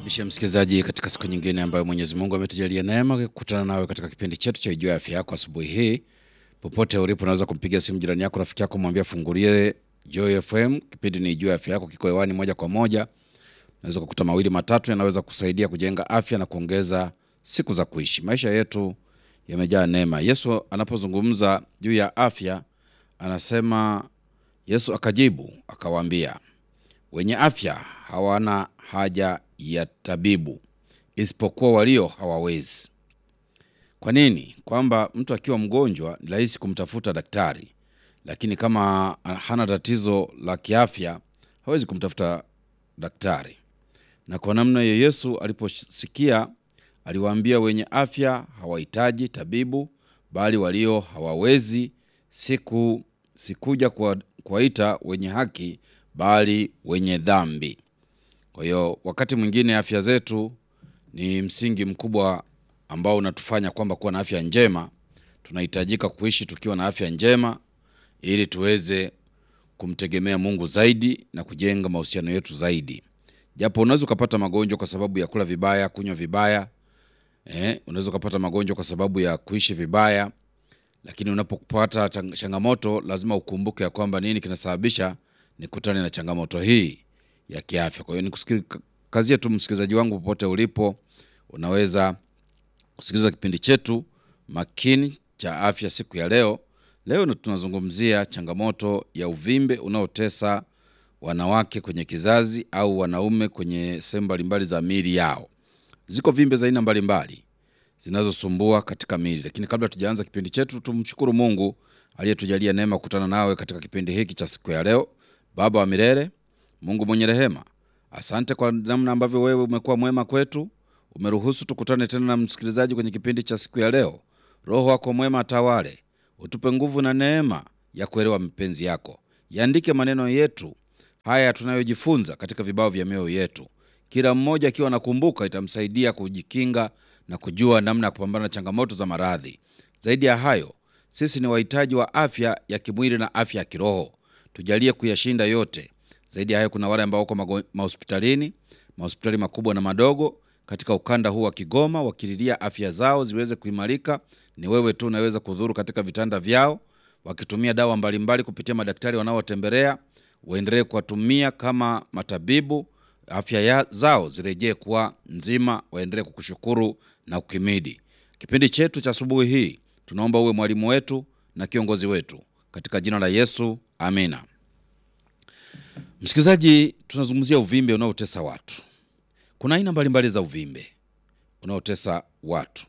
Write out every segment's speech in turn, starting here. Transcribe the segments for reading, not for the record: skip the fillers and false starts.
Nikukaribisha msikilizaji katika siku nyingine ambayo Mwenyezi Mungu ametujalia neema kukutana nawe katika kipindi chetu cha Ijue Afya Yako asubuhi hii. Popote ulipo unaweza kumpigia simu jirani yako, rafiki yako, mwambie fungulie Joy FM. Kipindi ni Ijue Afya Yako, kiko hewani moja kwa moja. Unaweza kukuta mawili matatu yanaweza kusaidia kujenga afya na kuongeza siku za kuishi. Maisha yetu yamejaa neema. Yesu anapozungumza juu ya afya anasema, Yesu akajibu akawaambia, wenye afya hawana haja ya tabibu isipokuwa walio hawawezi. Kwa nini? Kwamba mtu akiwa mgonjwa ni rahisi kumtafuta daktari, lakini kama hana tatizo la kiafya hawezi kumtafuta daktari. Na kwa namna hiyo Yesu aliposikia aliwaambia wenye afya hawahitaji tabibu bali walio hawawezi. Sikuja kuwaita wenye haki bali wenye dhambi. Kwa hiyo wakati mwingine afya zetu ni msingi mkubwa ambao unatufanya kwamba kuwa na afya njema. Tunahitajika kuishi tukiwa na afya njema ili tuweze kumtegemea Mungu zaidi na kujenga mahusiano yetu zaidi. Japo unaweza kupata magonjwa kwa sababu ya kula vibaya, kunywa vibaya. Unaweza kupata magonjwa kwa sababu ya kuishi vibaya. Lakini unapopata changamoto lazima ukumbuke ya kwamba nini kinasababisha nikutane na changamoto hii ya kiafya. Kwa hiyo nikusikilizie tu msikilizaji wangu popote ulipo, unaweza kusikiliza kipindi chetu makini cha afya siku ya leo. Leo tunazungumzia changamoto ya uvimbe unaotesa wanawake kwenye kizazi au wanaume kwenye sehemu mbalimbali za miili yao. Ziko vimbe za aina mbalimbali zinazosumbua katika miili. Lakini kabla tujaanza kipindi chetu, tumshukuru Mungu aliyetujalia neema kukutana nawe katika kipindi hiki cha siku ya leo. Baba wa milele, Mungu mwenye rehema, asante kwa namna ambavyo wewe umekuwa mwema kwetu. Umeruhusu tukutane tena na msikilizaji kwenye kipindi cha siku ya leo. Roho wako mwema atawale, utupe nguvu na neema ya kuelewa mapenzi yako. Yaandike maneno yetu haya tunayojifunza katika vibao vya mioyo yetu. Kila mmoja akiwa nakumbuka itamsaidia kujikinga na kujua namna ya kupambana na changamoto za maradhi. Zaidi ya hayo, sisi ni wahitaji wa afya ya kimwili na afya ya kiroho. Tujalie kuyashinda yote. Zaidi ya hayo, kuna wale ambao wako mahospitalini, mahospitali makubwa na madogo katika ukanda huu wa Kigoma, wakililia afya zao ziweze kuimarika. Ni wewe tu unaweza kudhuru katika vitanda vyao, wakitumia dawa mbalimbali kupitia madaktari wanaotembelea. Waendelee kuwatumia kama matabibu, afya zao zirejee kuwa nzima. Waendelee kukushukuru na kukimidi. Kipindi chetu cha asubuhi hii tunaomba uwe mwalimu wetu na kiongozi wetu, katika jina la Yesu, amina. Msikilizaji, tunazungumzia uvimbe unaotesa watu. Kuna aina mbalimbali za uvimbe unaotesa watu,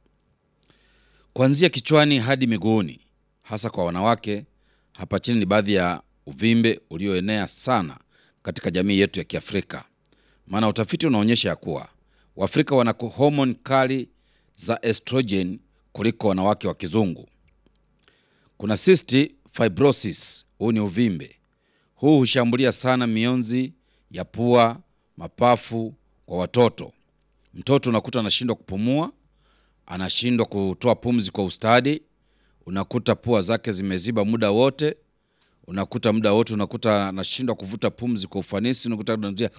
kuanzia kichwani hadi miguuni, hasa kwa wanawake. Hapa chini ni baadhi ya uvimbe ulioenea sana katika jamii yetu ya Kiafrika. Maana utafiti unaonyesha ya kuwa Waafrika wana homoni kali za estrogen kuliko wanawake wa kizungu. Kuna cystic fibrosis, huu ni uvimbe. Huu hushambulia sana mionzi ya pua, mapafu kwa watoto. Mtoto unakuta anashindwa kupumua, anashindwa kutoa pumzi kwa ustadi, unakuta pua zake zimeziba muda wote, unakuta muda wote anashindwa kuvuta pumzi kwa ufanisi, unakuta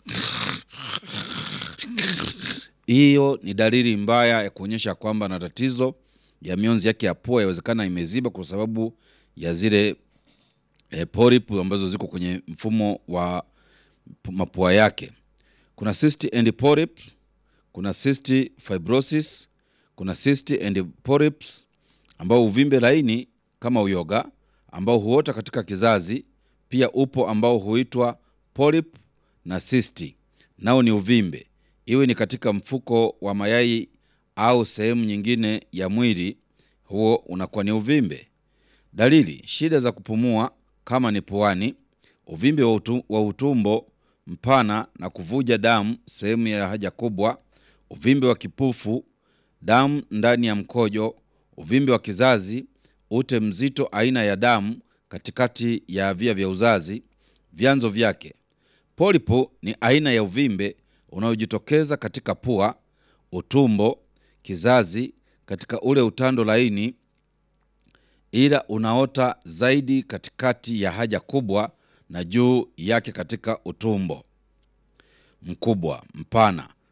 hiyo ni dalili mbaya ya kuonyesha kwamba ana tatizo ya mionzi yake ya pua. Yawezekana imeziba kwa sababu ya zile polyp ambazo ziko kwenye mfumo wa mapua yake. Kuna cyst and polyp, kuna cystic fibrosis, kuna cyst and polyps ambao uvimbe laini kama uyoga ambao huota katika kizazi. Pia upo ambao huitwa polyp na cyst, nao ni uvimbe. Iwe ni katika mfuko wa mayai au sehemu nyingine ya mwili, huo unakuwa ni uvimbe. Dalili: shida za kupumua kama ni puani, uvimbe wa utumbo mpana na kuvuja damu sehemu ya haja kubwa, uvimbe wa kipufu, damu ndani ya mkojo, uvimbe wa kizazi, ute mzito aina ya damu katikati ya via vya uzazi. Vyanzo vyake: polipo ni aina ya uvimbe unaojitokeza katika pua, utumbo, kizazi, katika ule utando laini, ila unaota zaidi katikati ya haja kubwa na juu yake katika utumbo. mkubwa, mpana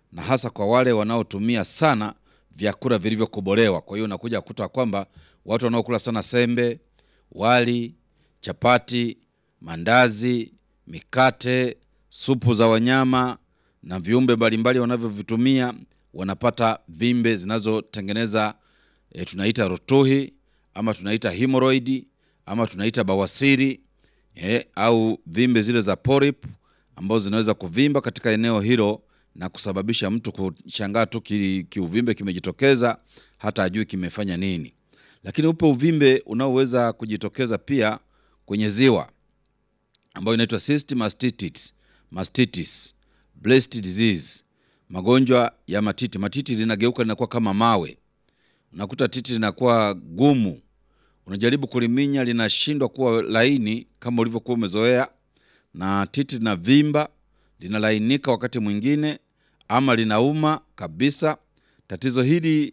na hasa kwa wale wanaotumia sana vyakula vilivyokobolewa. Kwa hiyo unakuja kukuta kwamba watu wanaokula sana sembe, wali, chapati, mandazi, mikate, supu za wanyama na viumbe mbalimbali wanavyovitumia wanapata vimbe zinazotengeneza tunaita rotuhi, ama tunaita hemorrhoid, ama tunaita bawasiri, au vimbe zile za polyp ambazo zinaweza kuvimba katika eneo hilo na kusababisha mtu kushangaa tu kiuvimbe kimejitokeza hata ajui kimefanya nini. Lakini upo uvimbe unaoweza kujitokeza pia kwenye ziwa ambao inaitwa cyst mastitis, breast disease, magonjwa ya matiti. Matiti linageuka linakuwa kama mawe. Unakuta titi linakuwa gumu. Unajaribu kuliminya linashindwa kuwa laini kama ulivyokuwa umezoea, na titi linavimba, linalainika wakati mwingine, ama linauma kabisa. Tatizo hili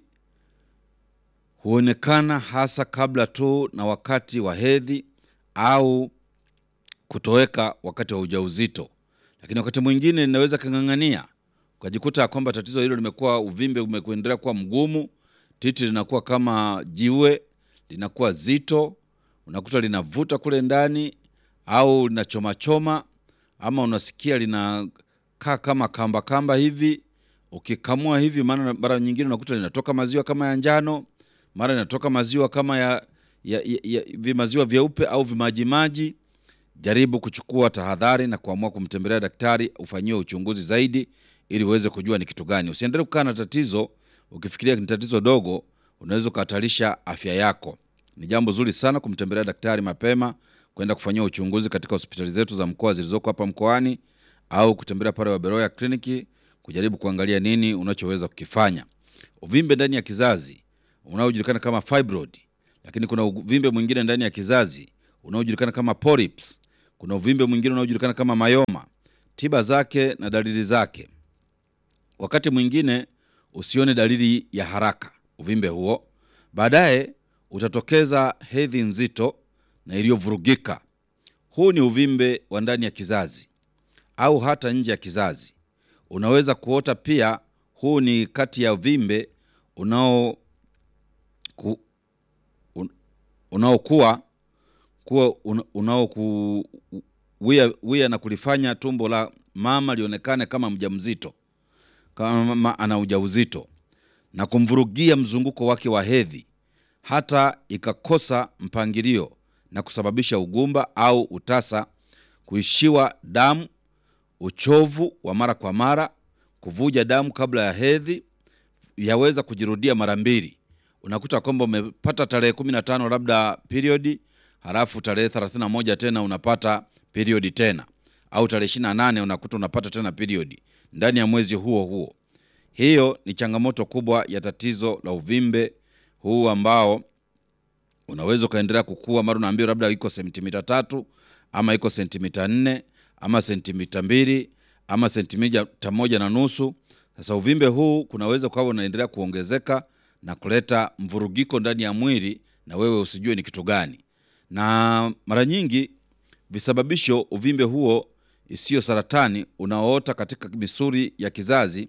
huonekana hasa kabla tu na wakati wa hedhi au kutoweka wakati wa ujauzito. Lakini wakati mwingine linaweza kang'ang'ania, ukajikuta kwamba tatizo hilo limekuwa uvimbe umekuendelea kuwa mgumu, titi linakuwa kama jiwe, linakuwa zito, unakuta linavuta kule ndani au linachoma, ama unasikia linakaa kama kamba hivi. Ukikamua hivi mara nyingine unakuta linatoka maziwa kama ya njano, mara linatoka maziwa kama ya vimaziwa vyeupe au vimajimaji. Jaribu kuchukua tahadhari na kuamua kumtembelea daktari ufanyiwe uchunguzi zaidi ili uweze kujua ni kitu gani. Usiendelee kukaa na tatizo ukifikiria ni tatizo dogo, unaweza kuhatarisha afya yako. Ni jambo zuri sana kumtembelea daktari mapema, kwenda kufanyiwa uchunguzi katika hospitali zetu za mkoa zilizoko hapa mkoani, au kutembelea pale Waberoya kliniki kujaribu kuangalia nini unachoweza kukifanya. Uvimbe ndani ya kizazi unaojulikana kama fibroid, lakini kuna uvimbe mwingine ndani ya kizazi unaojulikana kama polyps. Kuna uvimbe mwingine unaojulikana kama myoma. Tiba zake na dalili zake. Wakati mwingine usione dalili ya haraka uvimbe huo, baadaye utatokeza hedhi nzito na iliyovurugika. Huu ni uvimbe wa ndani ya kizazi au hata nje ya kizazi. Unaweza kuota pia. Huu ni kati ya uvimbe unaokuwa na kulifanya tumbo la mama lionekane kama mjamzito, kama mama ana ujauzito, na kumvurugia mzunguko wake wa hedhi, hata ikakosa mpangilio na kusababisha ugumba au utasa, kuishiwa damu, uchovu wa mara kwa mara, kuvuja damu kabla ya hedhi. Yaweza kujirudia mara mbili. Unakuta kwamba umepata tarehe 15 labda period, halafu tarehe 31 tena unapata period tena, au tarehe 28 unakuta unapata tena period ndani ya mwezi huo. Hiyo ni changamoto kubwa ya tatizo la uvimbe huu ambao unaweza kaendelea kukua. Mara unaambiwa labda iko sentimita 3 ama iko sentimita 4 ama sentimita 2 ama sentimita 1.5. Sasa uvimbe huu kunaweza kwa unaendelea kuongezeka na kuleta mvurugiko ndani ya mwili na wewe usijue ni kitu gani. Na mara nyingi visababisho uvimbe huo isiyo saratani unaoota katika misuli ya kizazi.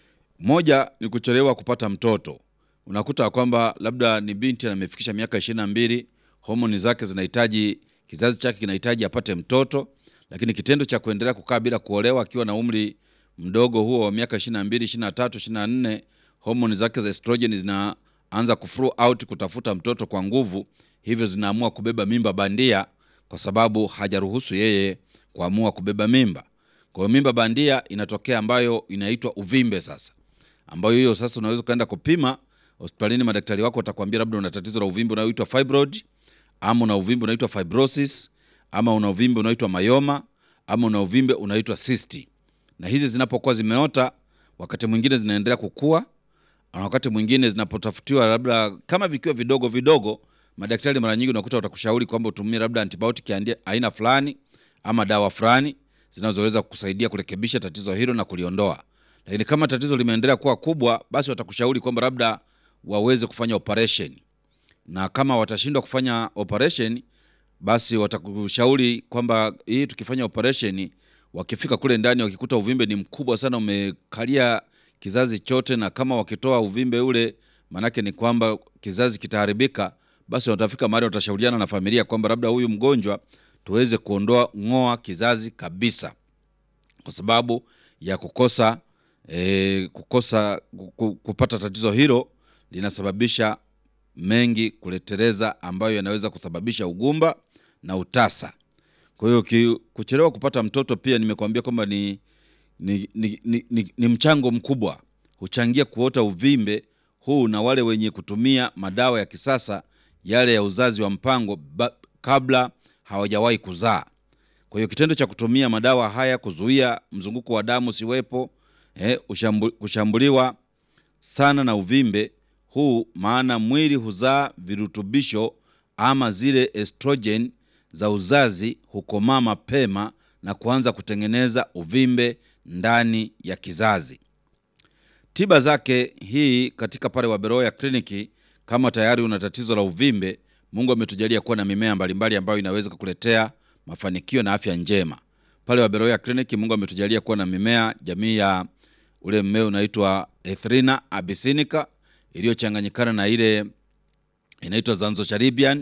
Moja ni kuchelewa kupata mtoto. Unakuta kwamba labda ni binti amefikisha miaka 22, homoni zake zinahitaji, kizazi chake kinahitaji apate mtoto, lakini kitendo cha kuendelea kukaa bila kuolewa akiwa na umri mdogo huo wa miaka 22, 23, 24, homoni zake za estrogen zinaanza kuflow out kutafuta mtoto kwa nguvu, hivyo zinaamua kubeba mimba bandia kwa sababu hajaruhusu yeye kuamua kubeba mimba. Kwa hiyo mimba bandia inatokea ambayo inaitwa uvimbe sasa. Ambayo hiyo sasa unaweza kaenda kupima hospitalini, madaktari wako watakwambia labda una tatizo la uvimbe unaoitwa fibroid, ama una uvimbe unaoitwa fibrosis, ama una uvimbe unaoitwa myoma, ama una uvimbe unaoitwa cyst. Na hizi zinapokuwa zimeota, wakati mwingine zinaendelea kukua, na wakati mwingine zinapotafutiwa labda kama vikiwa vidogo, madaktari mara nyingi unakuta watakushauri kwamba utumie labda antibiotic aina fulani ama dawa fulani zinazoweza kukusaidia kurekebisha tatizo hilo na kuliondoa. Lakini kama tatizo limeendelea kuwa kubwa, basi watakushauri kwamba labda waweze kufanya operation. Na kama watashindwa kufanya operation, basi watakushauri kwamba hii tukifanya operation, wakifika kule ndani wakikuta uvimbe ni mkubwa sana umekalia kizazi chote, na kama wakitoa uvimbe ule, manake ni kwamba kizazi kitaharibika, basi watafika mahali watashauriana na familia kwamba labda huyu mgonjwa tuweze ng'oa kizazi kabisa, kwa sababu ya kukosa kupata tatizo hilo linasababisha mengi kuleteleza, ambayo yanaweza kusababisha ugumba na utasa. Kwa hiyo kuchelewa kupata mtoto pia nimekuambia kwamba ni mchango mkubwa, huchangia kuota uvimbe huu, na wale wenye kutumia madawa ya kisasa yale ya uzazi wa mpango kabla hawajawahi kuzaa. Kwa hiyo kitendo cha kutumia madawa haya kuzuia mzunguko wa damu siwepo, kushambuliwa sana na uvimbe huu, maana mwili huzaa virutubisho ama zile estrogen za uzazi hukomaa mapema na kuanza kutengeneza uvimbe ndani ya kizazi. Tiba zake hii katika pale Waberoya kliniki, kama tayari una tatizo la uvimbe, Mungu ametujalia kuwa na mimea mbalimbali ambayo inaweza kukuletea mafanikio na afya njema. Pale Waberoya kliniki Mungu ametujalia kuwa na mimea jamii ya ule mmea unaitwa Ethrinha abyssinica iliyochanganyikana na ile inaitwa Zanzotcharibian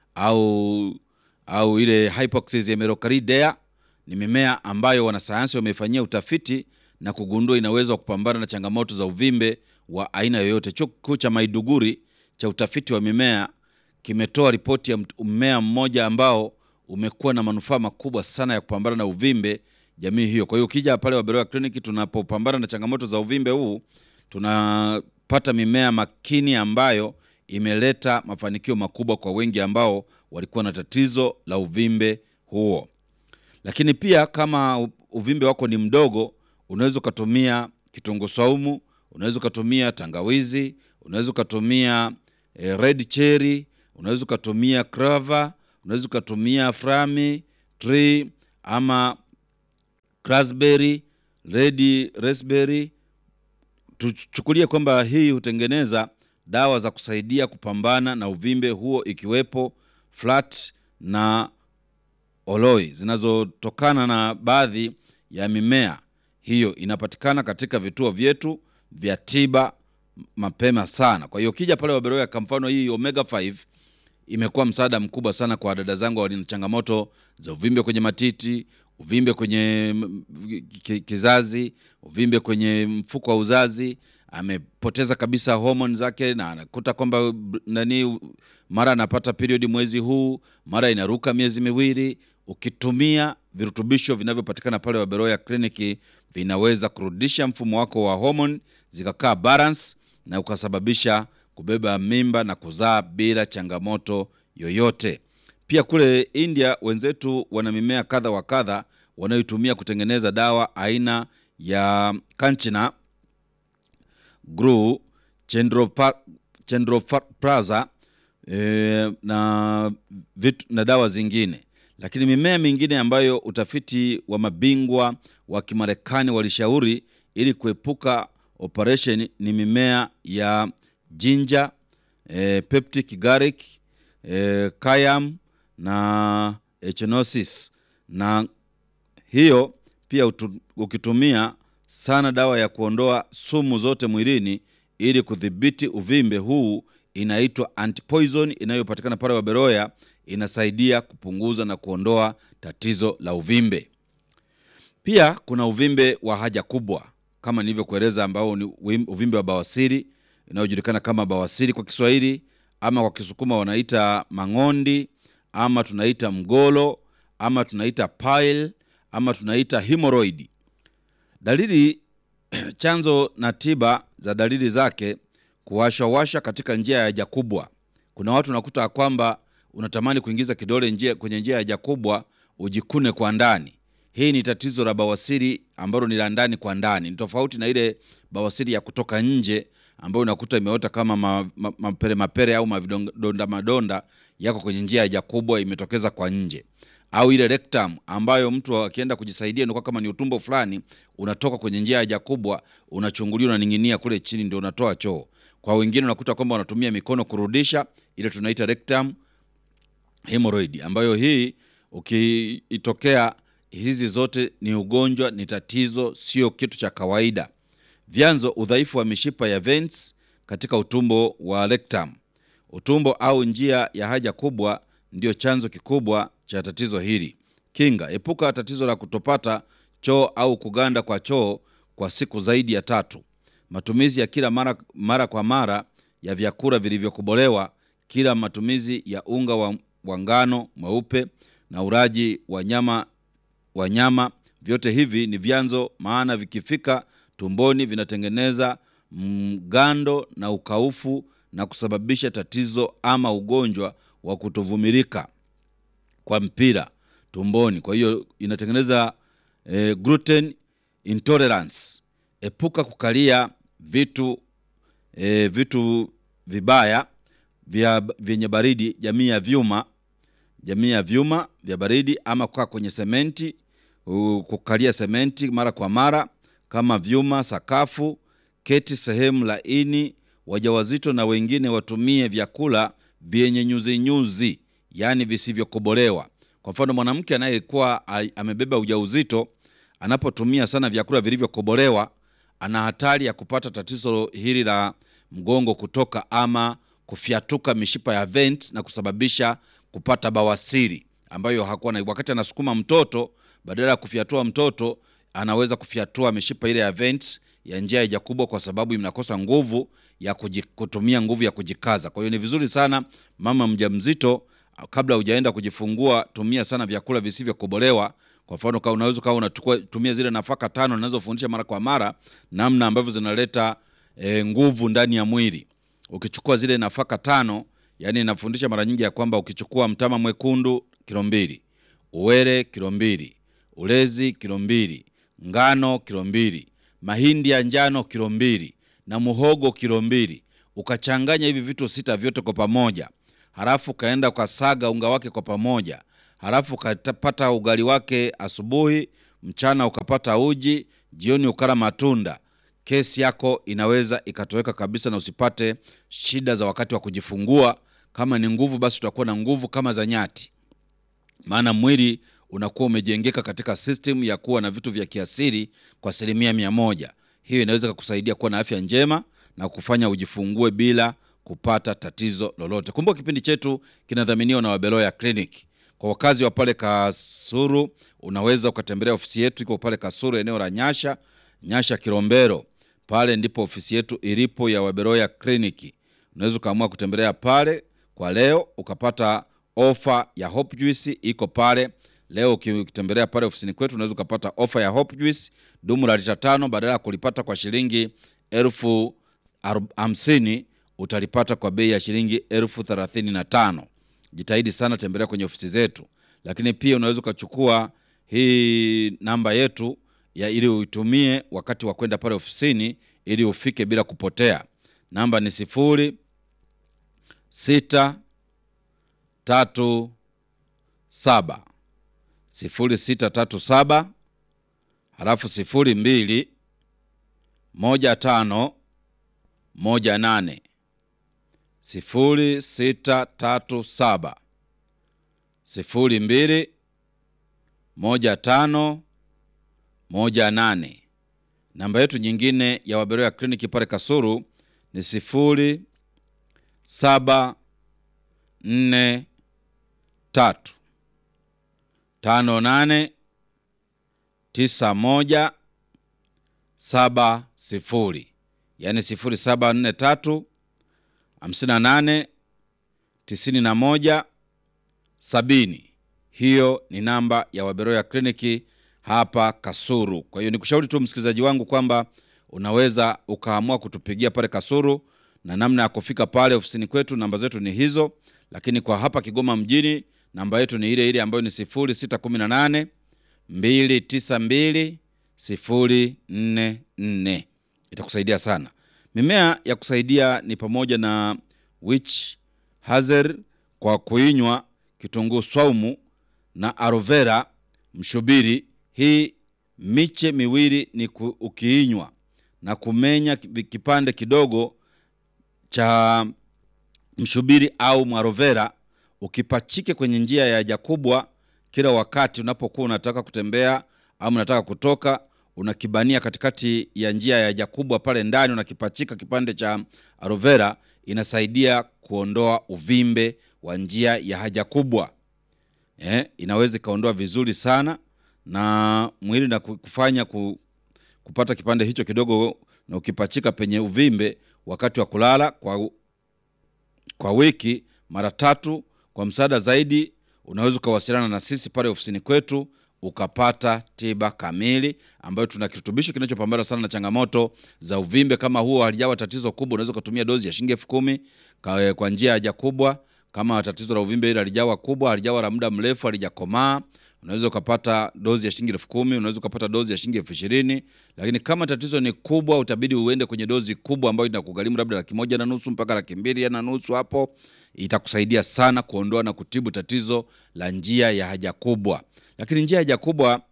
au ile Hypoxis emerocardea. Ni mimea ambayo wanasayansi wamefanyia utafiti na kugundua inaweza kupambana na changamoto za uvimbe wa aina yoyote. Chuo Kikuu cha Maiduguri cha utafiti wa mimea kimetoa ripoti ya mmea mmoja ambao umekuwa na manufaa makubwa sana ya kupambana na uvimbe jamii hiyo. Kwa hiyo ukija pale Waberoya kliniki, tunapopambana na changamoto za uvimbe huu, tunapata mimea makini ambayo imeleta mafanikio makubwa kwa wengi ambao walikuwa na tatizo la uvimbe huo. Lakini pia kama uvimbe wako ni mdogo, unaweza kutumia kitunguu saumu, unaweza kutumia tangawizi, unaweza kutumia red cherry, unaweza kutumia clover, unaweza kutumia frami tree ama raspberry, red raspberry. Tuchukulie kwamba hii hutengeneza dawa za kusaidia kupambana na uvimbe huo, ikiwepo flat na oloi zinazotokana na baadhi ya mimea hiyo. Inapatikana katika vituo vyetu vya tiba mapema sana. Kwa hiyo kija pale Waberoya, kwa mfano hii omega 5 imekuwa msaada mkubwa sana kwa dada zangu walio changamoto za uvimbe kwenye matiti, uvimbe kwenye kizazi, uvimbe kwenye mfuko wa uzazi. Amepoteza kabisa hormone zake na anakuta kwamba mara anapata period mwezi huu, mara inaruka miezi miwili. Ukitumia virutubisho vinavyopatikana pale Waberoya kliniki, vinaweza kurudisha mfumo wako wa hormone zikakaa balance na ukasababisha kubeba mimba na kuzaa bila changamoto yoyote. Pia kule India wenzetu wana mimea kadha wa kadha wanayotumia kutengeneza dawa aina ya Kanchina, Gru, Chendropraza na dawa zingine. Lakini mimea mingine ambayo utafiti wa mabingwa wa Kimarekani walishauri ili kuepuka operation ni mimea ya ginger, peptic garlic, cayenne na echinosis. Na hiyo pia ukitumia sana dawa ya kuondoa sumu zote mwilini ili kudhibiti uvimbe huu, inaitwa antipoison, inayopatikana pale Waberoya, inasaidia kupunguza na kuondoa tatizo la uvimbe. Pia kuna uvimbe wa haja kubwa kama nilivyokueleza, ambao ni uvimbe wa bawasiri, inayojulikana kama bawasiri kwa Kiswahili, ama kwa Kisukuma wanaita mang'ondi, ama tunaita mgolo, ama tunaita pile, ama tunaita hemorrhoid. Dalili chanzo na tiba za dalili zake: kuwasha katika njia ya haja kubwa. Kuna watu nakuta kwamba unatamani kuingiza kidole kwenye njia ya haja kubwa ujikune kwa ndani. Hii ni tatizo la bawasiri ambalo ni la ndani kwa ndani. Ni tofauti na ile bawasiri ya kutoka nje ambayo unakuta imeota kama mapere au madonda yako kwenye njia ya haja kubwa imetokeza kwa nje. Au ile rectum ambayo mtu akienda kujisaidia inakuwa kama ni utumbo fulani unatoka kwenye njia ya haja kubwa, unachungulia, unaning'inia kule chini ndio unatoa choo. Kwa wengine unakuta kwamba wanatumia mikono kurudisha, ile tunaita rectum hemorrhoid, ambayo hii ukiitokea, hizi zote ni ugonjwa, ni tatizo, sio kitu cha kawaida. Vyanzo: udhaifu wa mishipa ya veins katika utumbo wa rectum. Utumbo au njia ya haja kubwa ndio chanzo kikubwa cha tatizo hili. Kinga: epuka tatizo la kutopata choo au kuganda kwa choo kwa siku zaidi ya 3. Matumizi ya kila mara kwa mara ya vyakula vilivyokobolewa, kila matumizi ya unga wa ngano mweupe na ulaji wa nyama, vyote hivi ni vyanzo, maana vikifika tumboni vinatengeneza mgando na ukaufu na kusababisha tatizo ama ugonjwa wa kutovumilika kwa mpira tumboni. Kwa hiyo inatengeneza gluten intolerance. Epuka kukalia vitu vibaya vyenye baridi, jamii ya vyuma vya baridi, ama kukaa kwenye sementi, kukalia sementi mara kwa mara kama vyuma, sakafu, keti sehemu laini. Wajawazito na wengine watumie vyakula vyenye nyuzi, yani visivyokobolewa. Kwa mfano, mwanamke anayekuwa amebeba ujauzito anapotumia sana vyakula vilivyokobolewa, ana hatari ya kupata tatizo hili la mgongo kutoka ama kufyatuka mishipa ya veins na kusababisha kupata bawasiri, ambayo hakuwa na wakati anasukuma mtoto, badala ya kufyatua mtoto anaweza kufyatua mishipa ile ya veins ya njia ya haja kubwa, kwa sababu inakosa nguvu ya kutumia nguvu ya kujikaza. Kwa hiyo ni vizuri sana mama mjamzito, kabla hujaenda kujifungua, tumia sana vyakula visivyokobolewa. Kwa mfano, kama unaweza tumia zile nafaka 5 ninazofundisha mara kwa mara, namna ambavyo zinaleta nguvu ndani ya mwili. Ukichukua zile nafaka 5, yani nafundisha mara nyingi ya kwamba ukichukua mtama mwekundu kilo 2, uwele kilo 2, ulezi kilo 2, ngano kilo 2, mahindi ya njano kilo 2 na muhogo kilo 2, ukachanganya hivi vitu 6 vyote kwa pamoja, halafu kaenda ukasaga unga wake kwa pamoja, halafu ukapata ugali wake asubuhi, mchana ukapata uji, jioni ukala matunda, kesi yako inaweza ikatoweka kabisa na usipate shida za wakati wa kujifungua. Kama ni nguvu, basi utakuwa na nguvu kama za nyati, maana mwili unakuwa umejengeka katika system ya kuwa na vitu vya kiasili kwa 100%. Hiyo inaweza kukusaidia kuwa na afya njema na kufanya ujifungue bila kupata tatizo lolote. Kumbuka kipindi chetu kinadhaminiwa na Wabeloya Clinic. Kwa wakazi wa pale Kasuru, unaweza ukatembelea ofisi yetu, iko pale Kasuru eneo la Nyasha Kilombero. Pale ndipo ofisi yetu ilipo ya Wabeloya Clinic. Unaweza kaamua kutembelea pale kwa leo ukapata ofa ya Hope Juice, iko pale. Leo ukitembelea pale ofisini kwetu unaweza kupata ofa ya Hope Juice dumu la lita 5, badala ya kulipata kwa shilingi 50,000 utalipata kwa bei ya shilingi 35,000. Jitahidi sana, tembelea kwenye ofisi zetu. Lakini pia unaweza ukachukua hii namba yetu ili uitumie wakati wa kwenda pale ofisini ili ufike bila kupotea. Namba ni 0637 0637 halafu 02 15 18 0637 02 15 18. Namba yetu nyingine ya Wabeloya Clinic pale Kasuru ni 0743 58 91 70, yani 0743 58 91 70. Hiyo ni namba ya Wabeloya Clinic hapa Kasuru. Kwa hiyo nikushauri tu msikilizaji wangu kwamba unaweza ukaamua kutupigia pale Kasuru, na namna ya kufika pale ofisini kwetu, namba zetu ni hizo. Lakini kwa hapa Kigoma mjini, namba yetu ni ile ile ambayo ni 0618 292 044. Itakusaidia sana. Mimea ya kusaidia ni pamoja na witch hazel kwa kuinywa, kitunguu swaumu na aloe vera, mshubiri. Hii miche miwili ni ukiinywa na kumenya kipande kidogo cha mshubiri au aloe vera, ukipachike kwenye njia ya haja kubwa kila wakati unapokuwa unataka kutembea au unataka kutoka, unakibania katikati ya njia ya haja kubwa pale ndani, unakipachika kipande cha aloe vera, inasaidia kuondoa uvimbe wa njia ya haja kubwa. Inaweza kaondoa vizuri sana na mwili na kufanya kupata kipande hicho kidogo na ukipachika penye uvimbe wakati wa kulala kwa wiki mara 3. Kwa msaada zaidi unaweza kuwasiliana na sisi pale ofisini kwetu ukapata tiba kamili ambayo tuna kirutubisho kinachopambana sana na changamoto za uvimbe kama huo. Halijawa tatizo kubwa, unaweza kutumia dozi ya shilingi 10,000 kwa njia ya haja kubwa. Kama tatizo la uvimbe ile halijawa kubwa, halijawa la muda mrefu, halijakomaa, unaweza kupata dozi ya shilingi 10,000, unaweza kupata dozi ya shilingi 20,000. Lakini kama tatizo ni kubwa, utabidi uende kwenye dozi kubwa ambayo inakugharimu labda 1,500 mpaka 2,500. Hapo itakusaidia sana kuondoa na kutibu tatizo la njia ya haja kubwa. Lakini njia ya haja kubwa,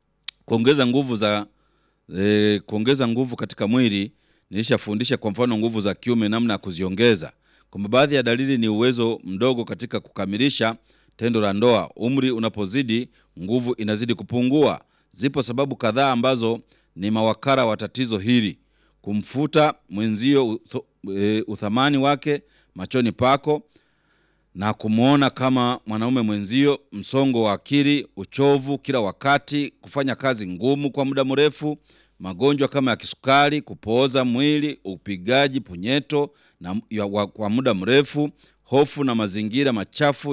kuongeza nguvu katika mwili, nilishafundisha kwa mfano nguvu za kiume namna ya kuziongeza. Kwa baadhi ya dalili ni uwezo mdogo katika kukamilisha tendo la ndoa. Umri unapozidi, nguvu inazidi kupungua. Zipo sababu kadhaa ambazo ni mawakala wa tatizo hili. Kumfuta mwenzio uthamani wake machoni pako na kumuona kama mwanaume mwenzio, msongo wa akili, uchovu kila wakati, kufanya kazi ngumu kwa muda mrefu, magonjwa kama ya kisukari, kupooza mwili, upigaji punyeto kwa muda mrefu, hofu na mazingira machafu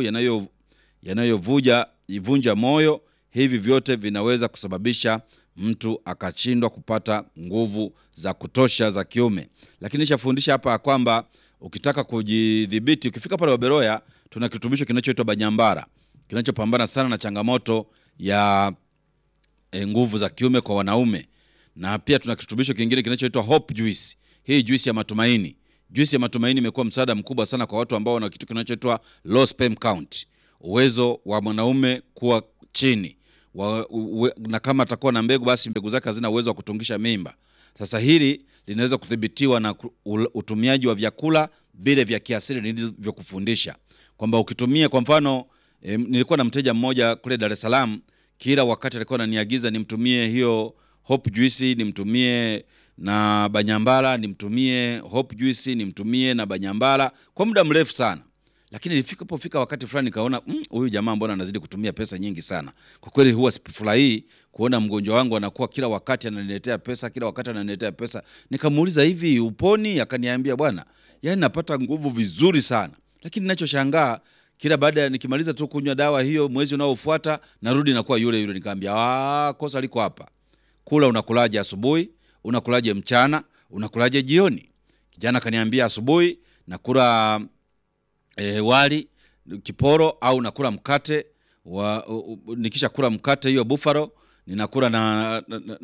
yanayovunja moyo. Hivi vyote vinaweza kusababisha mtu akashindwa kupata nguvu za kutosha za kiume. Lakini nishafundisha hapa kwamba ukitaka kujidhibiti, ukifika pale Waberoya tuna kirutubisho kinachoitwa Banyambara, kinachopambana sana na changamoto ya nguvu za kiume kwa wanaume. Na pia tuna kirutubisho kingine kinachoitwa Hope Juice. Hii juice ya matumaini. Juice ya matumaini imekuwa msaada mkubwa sana kwa watu ambao wana kitu kinachoitwa low sperm count. Uwezo wa mwanaume kuwa chini. Na kama atakuwa na mbegu, basi mbegu zake hazina uwezo wa kutungisha mimba. Sasa hili linaweza kudhibitiwa na utumiaji wa vyakula vile vya kiasili nilivyokufundisha. Kwamba ukitumia kwa mfano, nilikuwa na mteja mmoja kule Dar es Salaam, kila wakati alikuwa ananiagiza nimtumie hiyo Hope Juice, nimtumie na Banyambara, nimtumie Hope Juice, nimtumie na Banyambara kwa muda mrefu sana. Lakini ilifika wakati fulani nikaona huyu jamaa mbona anazidi kutumia pesa nyingi sana. Kwa kweli huwa sifurahii kuona mgonjwa wangu anakuwa kila wakati ananiletea pesa, Nikamuuliza, hivi uponi? Akaniambia, bwana, yani napata nguvu vizuri sana. Lakini ninachoshangaa, kila baada nikimaliza tu kunywa dawa hiyo, mwezi unaofuata narudi na kuwa yule yule. Nikamwambia, kosa liko hapa. Kula unakulaje asubuhi? Unakulaje mchana? Unakulaje jioni? Kijana kaniambia, asubuhi nakula wali kiporo au nakula mkate nikisha kula mkate hiyo buffalo, ninakula na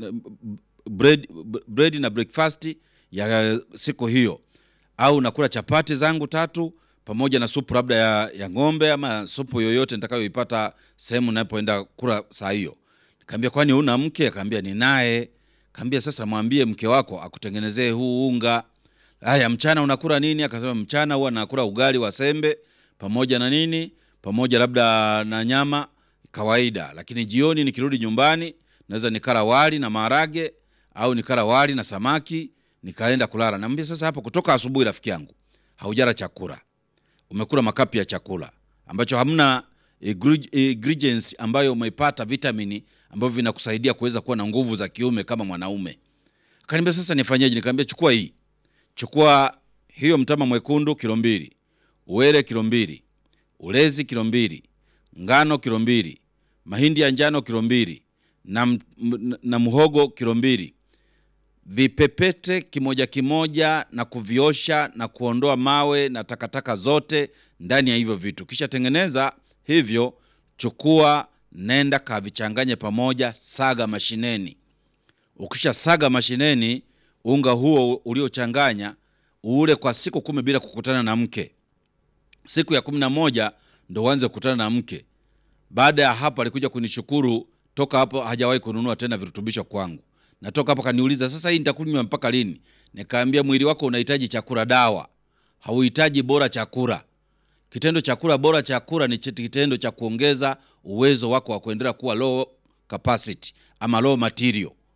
bread na breakfast ya siku hiyo, au nakula chapati zangu 3 pamoja na supu labda ya ng'ombe ama supu yoyote nitakayoipata sehemu ninapoenda kula saa hiyo. Nikamwambia, kwani una mke? Akamwambia, ninaye. Nikamwambia, sasa mwambie mke wako akutengenezee huu unga. Haya, mchana unakula nini? Akasema, mchana huwa nakula ugali wa sembe pamoja na nini, pamoja labda na nyama kawaida. Lakini jioni nikirudi nyumbani naweza nikala wali na maharage au nikala wali na samaki nikaenda kulala. Namwambia, sasa hapo kutoka asubuhi rafiki yangu haujala chakula, umekula makapi ya chakula ambacho hamna ingredients ambayo umeipata vitamini ambavyo vinakusaidia kuweza kuwa na nguvu za kiume kama mwanaume. Akaniambia, sasa nifanyeje? Nikamwambia, chukua hiyo mtama mwekundu kilo 2, uwele kilo 2, ulezi kilo 2, ngano kilo 2, mahindi ya njano kilo 2 na muhogo kilo 2. Vipepete kimoja kimoja na kuviosha na kuondoa mawe na takataka zote ndani ya hivyo vitu. Kisha tengeneza hivyo, chukua, nenda kavichanganye pamoja, saga mashineni. Ukisha saga mashineni, unga huo uliochanganya ule kwa siku 10 bila kukutana na mke. Siku ya 11 ndo uanze kukutana na mke. Baada ya hapo alikuja kunishukuru, toka hapo hajawahi kununua tena virutubisho kwangu. Na toka hapo kaniuliza, sasa hii nitakunywa mpaka lini? Nikamwambia, mwili wako unahitaji chakula dawa, hauhitaji bora chakula. Kitendo chakula bora chakula ni kitendo cha kuongeza uwezo wako wa kuendelea kuwa low capacity ama low material.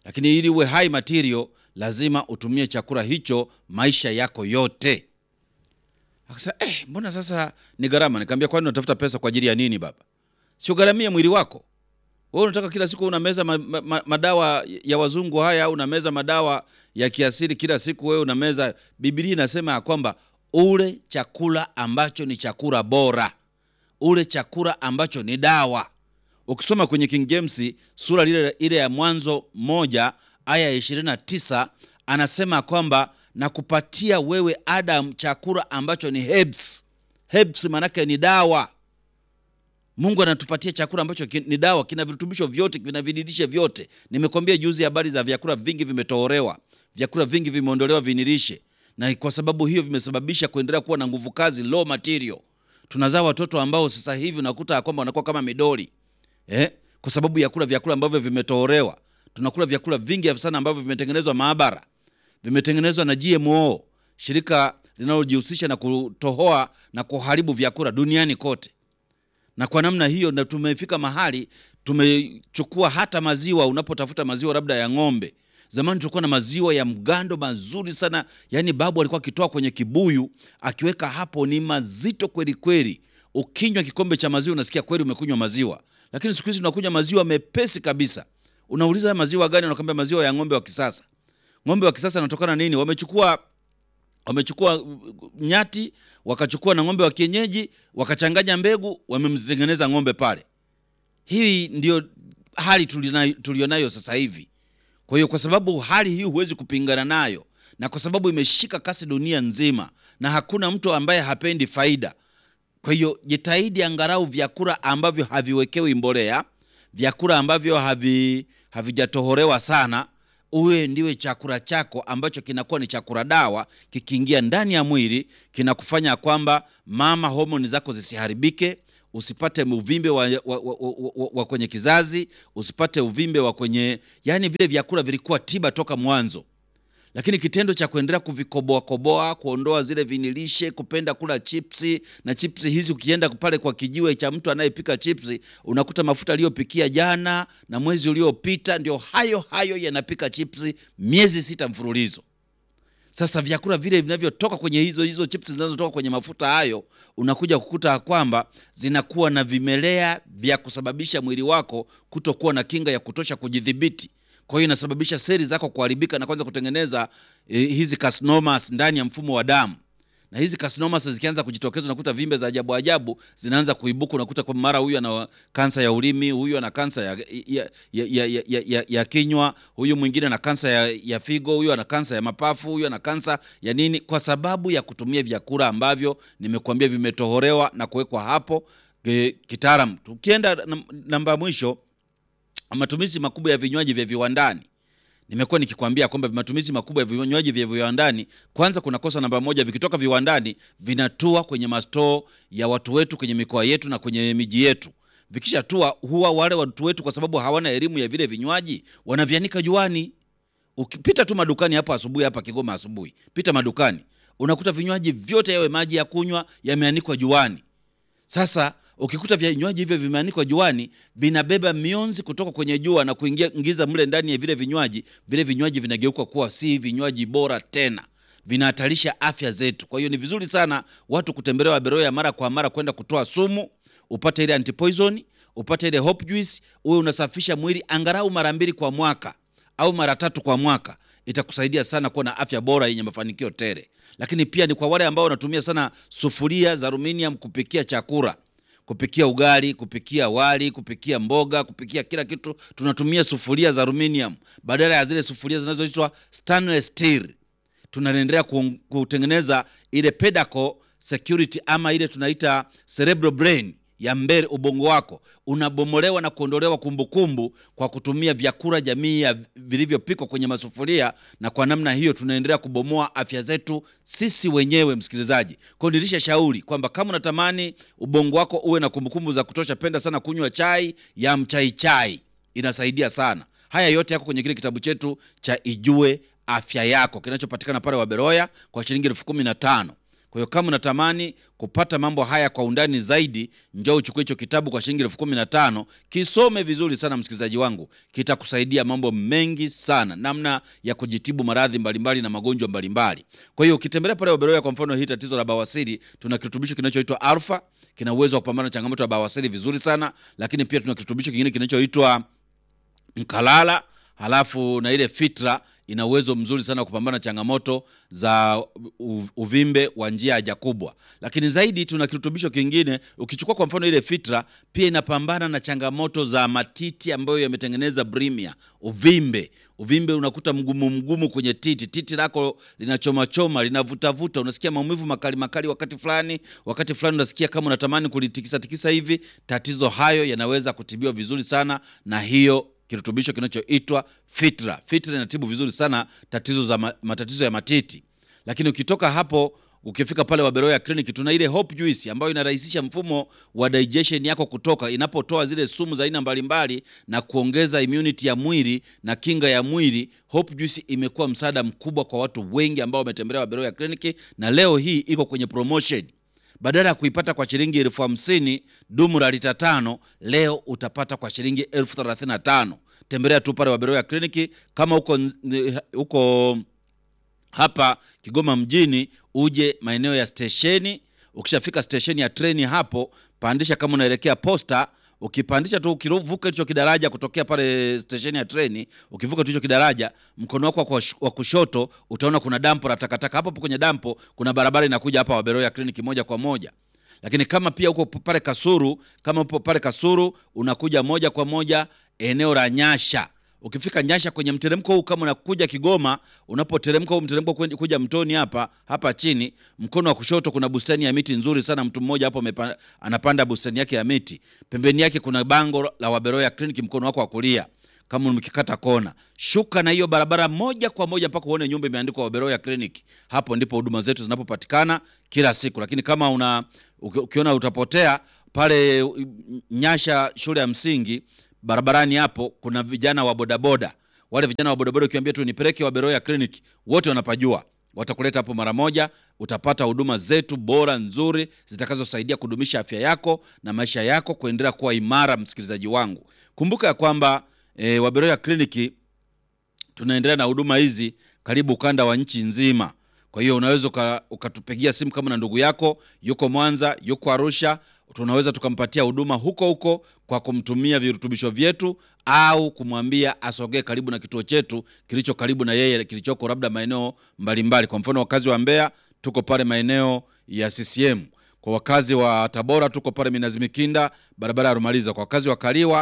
Lakini ili uwe high material lazima utumie chakula hicho maisha yako yote. Akasema mbona sasa ni gharama? Nikamwambia kwani unatafuta pesa kwa ajili ya nini baba? Sio gharamia mwili wako. Wewe unataka kila siku unameza madawa ya wazungu haya au unameza madawa ya kiasili kila siku wewe unameza. Biblia inasema ya kwamba ule chakula ambacho ni chakula bora. Ule chakula ambacho ni dawa. Ukisoma kwenye King James sura ile ya Mwanzo 1 aya ya 29 anasema kwamba na kupatia wewe Adam chakula ambacho ni herbs. Herbs manake ni dawa. Mungu anatupatia chakula ambacho ni dawa, kina virutubisho vyote, kina vidilishe vyote. Nimekwambia juzi habari za vyakula vingi vimetohorewa, vyakula vingi vimeondolewa vinilishe. Na kwa sababu hiyo vimesababisha kuendelea kuwa na nguvu kazi, low material. Tunazaa watoto ambao sasa hivi unakuta kwamba wanakuwa kama midoli. Kwa sababu ya kula vyakula ambavyo vimetohorewa. Tunakula vyakula vingi sana ambavyo vimetengenezwa maabara. Vimetengenezwa na GMO, shirika linalojihusisha na kutohoa na kuharibu vyakula duniani kote. Na kwa namna hiyo na tumefika mahali tumechukua hata maziwa. Unapotafuta maziwa labda ya ng'ombe, zamani tulikuwa na maziwa ya mgando mazuri sana, yani babu alikuwa akitoa kwenye kibuyu akiweka hapo, ni mazito kweli kweli. Ukinywa kikombe cha maziwa unasikia kweli umekunywa maziwa. Lakini siku hizi tunakunywa maziwa mepesi kabisa. Unauliza maziwa gani? Unakwambia maziwa ya ng'ombe wa kisasa. Ng'ombe wa kisasa anatokana nini? Wamechukua nyati, wakachukua na ng'ombe wa kienyeji, wakachanganya mbegu, wamemtengeneza ng'ombe pale. Hii ndio hali tulionayo sasa hivi. Kwa hiyo kwa sababu hali hii huwezi kupingana nayo, na kwa sababu imeshika kasi dunia nzima na hakuna mtu ambaye hapendi faida. Kwa hiyo jitahidi angalau vyakula ambavyo haviwekewi mbolea, vyakula ambavyo havijatohorewa sana, uwe ndiwe chakula chako ambacho kinakuwa ni chakula dawa. Kikiingia ndani ya mwili kinakufanya kwamba mama homoni zako zisiharibike, usipate uvimbe wa kwenye kizazi, usipate uvimbe wa kwenye, yani vile vyakula vilikuwa tiba toka mwanzo. Lakini kitendo cha kuendelea kuvikoboa, kuondoa zile vinilishe, kupenda kula chipsi, na chipsi hizi ukienda pale kwa kijiwe cha mtu anayepika chipsi, unakuta mafuta aliyopikia jana na mwezi uliopita ndio hayo yanapika chipsi miezi 6 mfululizo. Sasa vyakula vile vinavyotoka kwenye hizo chipsi zinazotoka kwenye mafuta hayo, unakuja kukuta kwamba zinakuwa na vimelea vya kusababisha mwili wako kutokuwa na kinga ya kutosha kujidhibiti. Kwa hiyo inasababisha seli zako kuharibika na kwanza kutengeneza hizi carcinomas ndani ya mfumo wa damu. Na hizi carcinomas zikianza kujitokeza unakuta vimbe za ajabu zinaanza kuibuka. Unakuta kwa mara huyu ana kansa ya ulimi, huyu ana kansa ya kinywa, huyu mwingine ana kansa ya figo, huyu ana kansa ya mapafu, huyu ana kansa ya nini, kwa sababu ya kutumia vyakula ambavyo nimekuambia vimetohorewa na kuwekwa hapo kitaalamu. Tukienda namba mwisho, matumizi makubwa ya vinywaji vya viwandani. Nimekuwa nikikwambia kwamba matumizi makubwa ya vinywaji vya viwandani, kwanza kuna kosa namba 1, vikitoka viwandani vinatua kwenye mastoo ya watu wetu kwenye mikoa yetu na kwenye miji yetu. Vikishatua huwa wale watu wetu kwa sababu hawana elimu ya vile vinywaji wanavianika juani. Ukipita tu madukani hapa asubuhi, hapa Kigoma asubuhi, pita madukani unakuta vinywaji vyote, yawe maji ya kunywa, yameanikwa juani. Sasa ukikuta vinywaji hivyo vimeanikwa juani, vinabeba mionzi kutoka kwenye jua na kuingiza mle ndani ya vile vinywaji vinageuka kuwa si vinywaji bora tena, vinahatarisha afya zetu. Kwa hiyo ni vizuri sana watu kutembelewa Beroya mara kwa mara kwenda kutoa sumu, upate ile antipoison, upate ile hope juice, uwe unasafisha mwili angalau mara 2 kwa mwaka au mara 3 kwa mwaka. Itakusaidia sana kuwa na afya bora yenye mafanikio tele. Lakini pia ni kwa wale ambao wanatumia sana sufuria za aluminium kupikia chakula, kupikia ugali, kupikia wali, kupikia mboga, kupikia kila kitu, tunatumia sufuria za aluminium badala ya zile sufuria zinazoitwa stainless steel. Tunaendelea kutengeneza ile pedal security ama ile tunaita cerebral brain ya mbele. Ubongo wako unabomolewa na kuondolewa kumbukumbu kwa kutumia vyakula jamii ya vilivyopikwa kwenye masufuria, na kwa namna hiyo tunaendelea kubomoa afya zetu sisi wenyewe, msikilizaji. Kwa nilisha shauri kwamba kama unatamani ubongo wako uwe na kumbukumbu za kutosha, penda sana kunywa chai ya mchai, inasaidia sana. Haya yote yako kwenye kile kitabu chetu cha Ijue Afya Yako, kinachopatikana pale Waberoya kwa shilingi 15,000. Kwa hiyo kama unatamani kupata mambo haya kwa undani zaidi, njoo uchukue hicho kitabu kwa shilingi 15,000, kisome vizuri sana msikilizaji wangu. Kitakusaidia mambo mengi sana, namna ya kujitibu maradhi mbalimbali na magonjwa mbalimbali. Kwa hiyo ukitembelea pale Waberoya, kwa mfano hii tatizo la bawasiri, tuna kirutubisho kinachoitwa Alpha, kina uwezo wa kupambana na changamoto ya bawasiri vizuri sana. Lakini pia tuna kirutubisho kingine kinachoitwa Mkalala, halafu na ile Fitra ina uwezo mzuri sana kupambana na changamoto za uvimbe wa njia haja kubwa. Lakini zaidi tuna kirutubisho kingine, ukichukua kwa mfano ile Fitra, pia inapambana na changamoto za matiti ambayo yametengeneza bulimia, uvimbe unakuta mgumu kwenye titi lako linachoma choma, linavutavuta, unasikia maumivu makali wakati fulani unasikia kama unatamani kulitikisa hivi. Tatizo hayo yanaweza kutibiwa vizuri sana na hiyo kirutubisho kinachoitwa Fitra. Fitra inatibu vizuri sana matatizo ya matiti. Lakini ukitoka hapo ukifika pale Waberoya Clinic, tuna ile Hope Juice ambayo inarahisisha mfumo wa digestion yako kutoka, inapotoa zile sumu za aina mbalimbali na kuongeza immunity ya mwili na kinga ya mwili. Hope Juice imekuwa msaada mkubwa kwa watu wengi ambao wametembelea Waberoya Clinic, na leo hii iko kwenye promotion. Badala ya kuipata kwa shilingi 50,000 dumu la lita 5, leo utapata kwa shilingi 35,000. Tembelea tu pale Waberoya Clinic. Kama uko hapa Kigoma mjini, uje maeneo ya stesheni. Ukishafika stesheni ya treni hapo, pandisha kama unaelekea Posta. Ukipandisha tu, ukivuka hicho kidaraja kutokea pale stesheni ya treni, ukivuka tu hicho kidaraja, mkono wako wa kushoto utaona kuna dampo la takataka. Hapo kwenye dampo kuna barabara inakuja hapa Waberoya Clinic moja kwa moja. Lakini kama pia uko pale Kasuru, unakuja moja kwa moja eneo la Nyasha. Ukifika Nyasha kwenye mteremko huu, kama unakuja Kigoma, unapoteremka huu mteremko kuja Mtoni hapa chini, mkono wa kushoto kuna bustani ya miti nzuri sana. Mtu mmoja hapo anapanda bustani yake ya miti. Pembeni yake kuna bango la Waberoya Clinic, mkono wako wa kulia. Kama umekikata kona, shuka na hiyo barabara moja kwa moja mpaka uone nyumba imeandikwa Waberoya Clinic. Hapo ndipo huduma zetu zinapopatikana kila siku. Lakini kama ukiona utapotea pale Nyasha shule ya msingi, barabarani hapo kuna vijana wa bodaboda. Wale vijana wa bodaboda ukiambia tu nipeleke Waberoya Clinic, wote wanapajua. Watakuleta hapo mara moja. Utapata huduma zetu bora nzuri zitakazosaidia kudumisha afya yako na maisha yako kuendelea kuwa imara. Msikilizaji wangu, kumbuka ya kwamba Waberoya Clinic tunaendelea na huduma hizi karibu ukanda wa nchi nzima. Kwa hiyo unaweza ukatupigia simu kama na ndugu yako yuko Mwanza, yuko Arusha, tunaweza tukampatia huduma huko kwa kumtumia virutubisho vyetu, au kumwambia asogee karibu na kituo chetu kilicho karibu na yeye, kilichoko labda maeneo mbalimbali. Kwa mfano wakazi wa Mbeya tuko pale maeneo ya CCM. Kwa wakazi wa Tabora tuko pale Minazi Mikinda, barabara ya Rumaliza. Kwa wakazi wa Kaliwa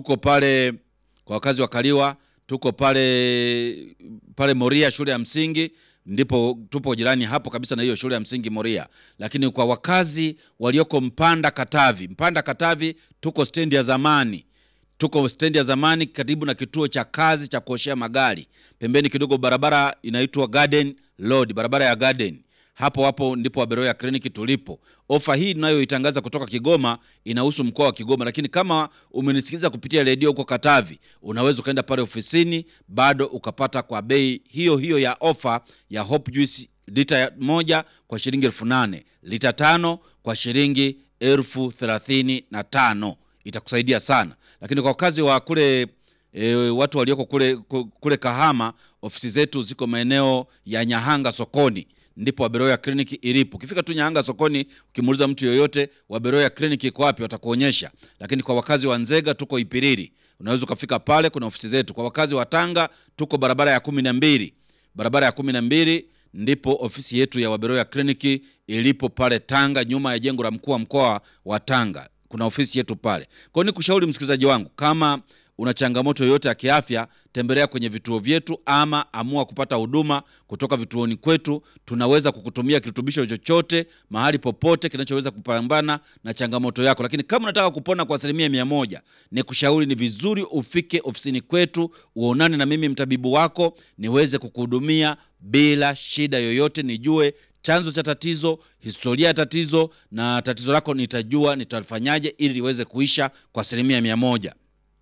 tuko pale Moria shule ya msingi, ndipo tupo jirani hapo kabisa na hiyo shule ya msingi Moria. Lakini kwa wakazi walioko Mpanda Katavi tuko stendi ya zamani karibu na kituo cha kazi cha kuoshea magari. Pembeni kidogo barabara inaitwa Garden Road, barabara ya Garden. Hapo ndipo Waberoya Clinic tulipo. Ofa hii tunayoitangaza kutoka Kigoma inahusu mkoa wa Kigoma, lakini kama umenisikiliza kupitia redio huko Katavi, unaweza kaenda pale ofisini bado ukapata kwa bei hiyo ya ofa ya Hope Juice lita 1 kwa shilingi 8,000, lita 5 kwa shilingi 35,000. Itakusaidia sana. Lakini kwa wakazi wa kule watu walioko kule Kahama, ofisi zetu ziko maeneo ya Nyahanga sokoni, ndipo Waberoya Clinic ilipo. Ukifika tu Nyahanga sokoni, ukimuuliza mtu yoyote Waberoya Clinic iko wapi, watakuonyesha. Lakini kwa wakazi wa Nzega tuko Ipiriri, unaweza ukafika pale, kuna ofisi zetu. Kwa wakazi wa Tanga tuko barabara ya 12 ndipo ofisi yetu ya Waberoya Clinic ilipo pale Tanga, nyuma ya jengo la mkuu wa mkoa wa Tanga. Kuna ofisi yetu pale. Kwa hiyo nikushauri msikilizaji wangu, kama una changamoto yoyote ya kiafya, tembelea kwenye vituo vyetu ama amua kupata huduma kutoka vituoni kwetu. Tunaweza kukutumia kirutubisho chochote mahali popote kinachoweza kupambana na changamoto yako. Lakini kama unataka kupona kwa 100%, nikushauri ni vizuri ufike ofisini kwetu, uonane na mimi mtabibu wako, niweze kukuhudumia bila shida yoyote, nijue chanzo cha tatizo, historia ya tatizo, na tatizo lako nitajua nitafanyaje ili liweze kuisha kwa 100%.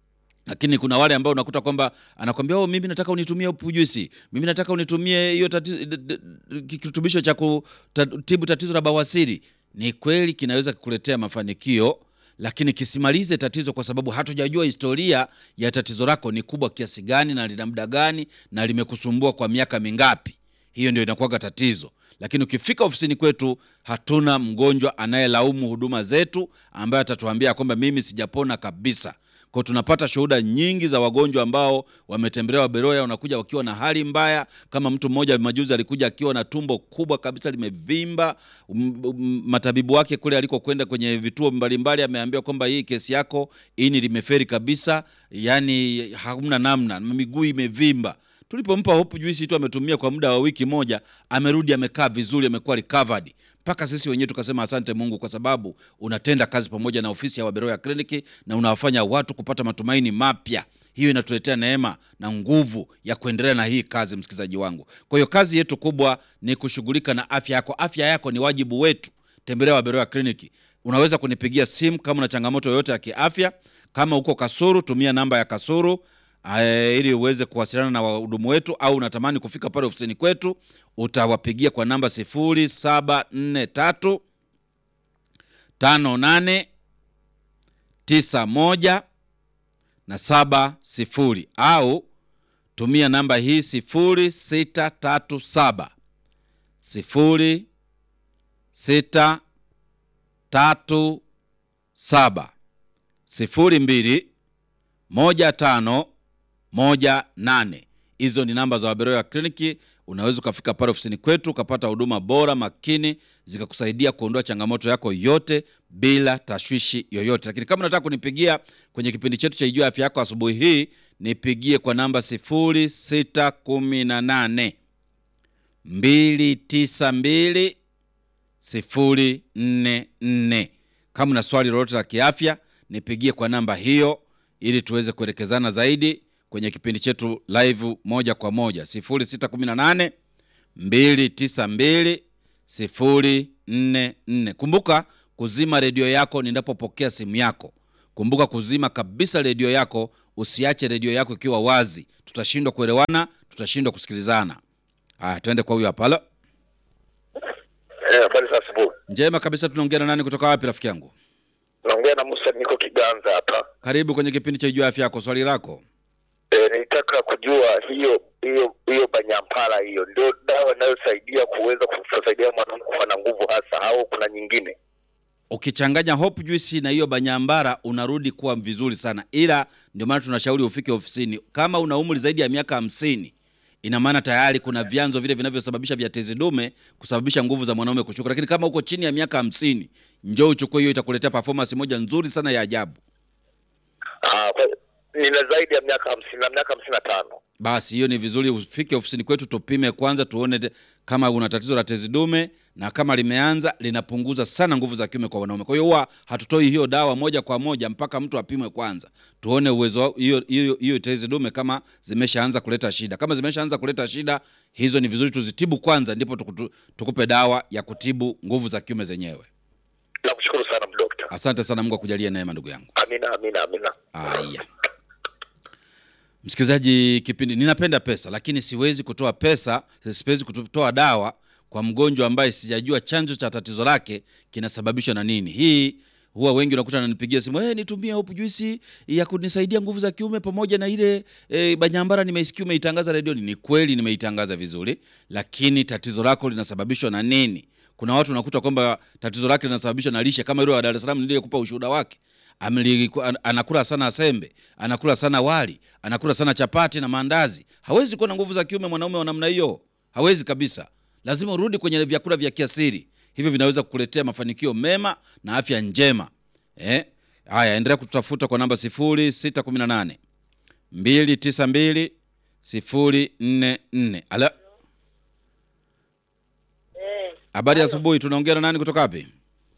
Lakini kuna wale ambao unakuta kwamba anakuambia mimi nataka unitumie juisi, mimi nataka unitumie hiyo kirutubisho cha kutibu tatizo la bawasiri. Ni kweli kinaweza kukuletea mafanikio, lakini kisimalize tatizo, kwa sababu hatujajua historia ya tatizo lako ni kubwa kiasi gani na lina muda gani na limekusumbua kwa miaka mingapi. Hiyo ndio inakuwa tatizo. Lakini ukifika ofisini kwetu, hatuna mgonjwa anayelaumu huduma zetu ambaye atatuambia kwamba mimi sijapona kabisa. Kwa tunapata shuhuda nyingi za wagonjwa ambao wametembelewa Beroya, wanakuja wakiwa na hali mbaya. Kama mtu mmoja majuzi alikuja akiwa na tumbo kubwa kabisa limevimba. Matabibu wake kule alikokwenda kwenye vituo mbalimbali ameambiwa kwamba hii kesi yako ini limeferi kabisa, yani hamna namna, miguu imevimba. Tulipompa Hope Juice tu ametumia kwa muda wa wiki moja, amerudi amekaa vizuri, amekuwa recovered. Paka sisi wenyewe tukasema asante Mungu, kwa sababu unatenda kazi pamoja na ofisi ya Beroya Clinic na unawafanya watu kupata matumaini mapya. Hiyo inatuletea neema na nguvu ya kuendelea na hii kazi, msikilizaji wangu. Kwa hiyo kazi yetu kubwa ni kushughulika na afya yako. Afya yako ni wajibu wetu. Tembelea Beroya Clinic. Unaweza kunipigia simu kama una changamoto yoyote ya kiafya. Kama uko Kasuru, tumia namba ya Kasuru ili uweze kuwasiliana na wahudumu wetu, au unatamani kufika pale ofisini kwetu, utawapigia kwa namba 0743 58 91 na 70, au tumia namba hii 0637 0637 02 1518. Hizo ni namba za Beroya Clinic. Unaweza ukafika pale ofisini kwetu ukapata huduma bora makini, zikakusaidia kuondoa changamoto yako yote bila tashwishi yoyote. Lakini kama unataka kunipigia kwenye kipindi chetu cha Ijue Afya Yako asubuhi hii, nipigie kwa namba 0618 292 044. Kama una swali lolote la kiafya, nipigie kwa namba hiyo ili tuweze kuelekezana zaidi kwenye kipindi chetu live moja kwa moja. 0618 292 044. Kumbuka kuzima redio yako ninapopokea simu yako. Kumbuka kuzima kabisa redio yako, usiache redio yako ikiwa wazi. Tutashindwa kuelewana, tutashindwa kusikilizana. Twende kwa huyu hapa. Halo. Habari za asubuhi. Njema kabisa. Tunaongea na nani kutoka wapi rafiki yangu? Naongea na Musa, niko Kiganza hapa. Karibu kwenye kipindi cha Ijue Afya Yako. Swali lako. Nilitaka kujua hiyo banyampala hiyo ndio dawa inayosaidia kuweza kusaidia mwanamke kuwa na nguvu hasa, au kuna nyingine? Ukichanganya Hope Juice na hiyo banyambara unarudi kuwa vizuri sana. Ila ndio maana tunashauri ufike ofisini. Kama una umri zaidi ya miaka 50, ina maana tayari kuna vyanzo vile vinavyosababisha vya tezi dume kusababisha nguvu za mwanaume kushuka. Lakini kama uko chini ya miaka 50, njoo uchukue hiyo, itakuletea performance moja nzuri sana ya ajabu. Nina zaidi ya miaka 50 na miaka 55. Basi hiyo ni vizuri ufike ofisini kwetu tupime kwanza, tuone kama una tatizo la tezi dume, na kama limeanza linapunguza sana nguvu za kiume kwa wanaume. Kwa hiyo huwa hatutoi hiyo dawa moja kwa moja mpaka mtu apimwe kwanza, tuone uwezo hiyo tezi dume kama zimeshaanza kuleta shida. Kama zimeshaanza kuleta shida, hizo ni vizuri tuzitibu kwanza, ndipo tukupe dawa ya kutibu nguvu za kiume zenyewe. Nakushukuru sana daktari. Asante sana, Mungu akujalie neema ndugu yangu. Amina. Aya. Msikilizaji, kipindi ninapenda pesa, lakini siwezi kutoa pesa, siwezi kutoa dawa kwa mgonjwa ambaye sijajua chanzo cha tatizo lake kinasababishwa na nini. Hii huwa wengi unakuta ananipigia simu, nitumie Hope Juice ya kunisaidia nguvu za kiume pamoja na ile banyambara nimeisikia umeitangaza redioni. Ni kweli nimeitangaza vizuri, lakini tatizo lako linasababishwa na nini? Kuna watu unakuta kwamba tatizo lake linasababishwa na lishe, kama yule wa Dar es Salaam niliyekupa ushuhuda wake. Anakula sana sembe, anakula sana wali, anakula sana chapati na mandazi. Hawezi kuwa na nguvu za kiume mwanaume wa namna hiyo. Hawezi kabisa. Lazima urudi kwenye vyakula vya kiasili. Hivyo vinaweza kukuletea mafanikio mema na afya njema. Haya, endelea kututafuta kwa namba 0618 292 044. Ala. Habari ya asubuhi, tunaongea na nani kutoka wapi?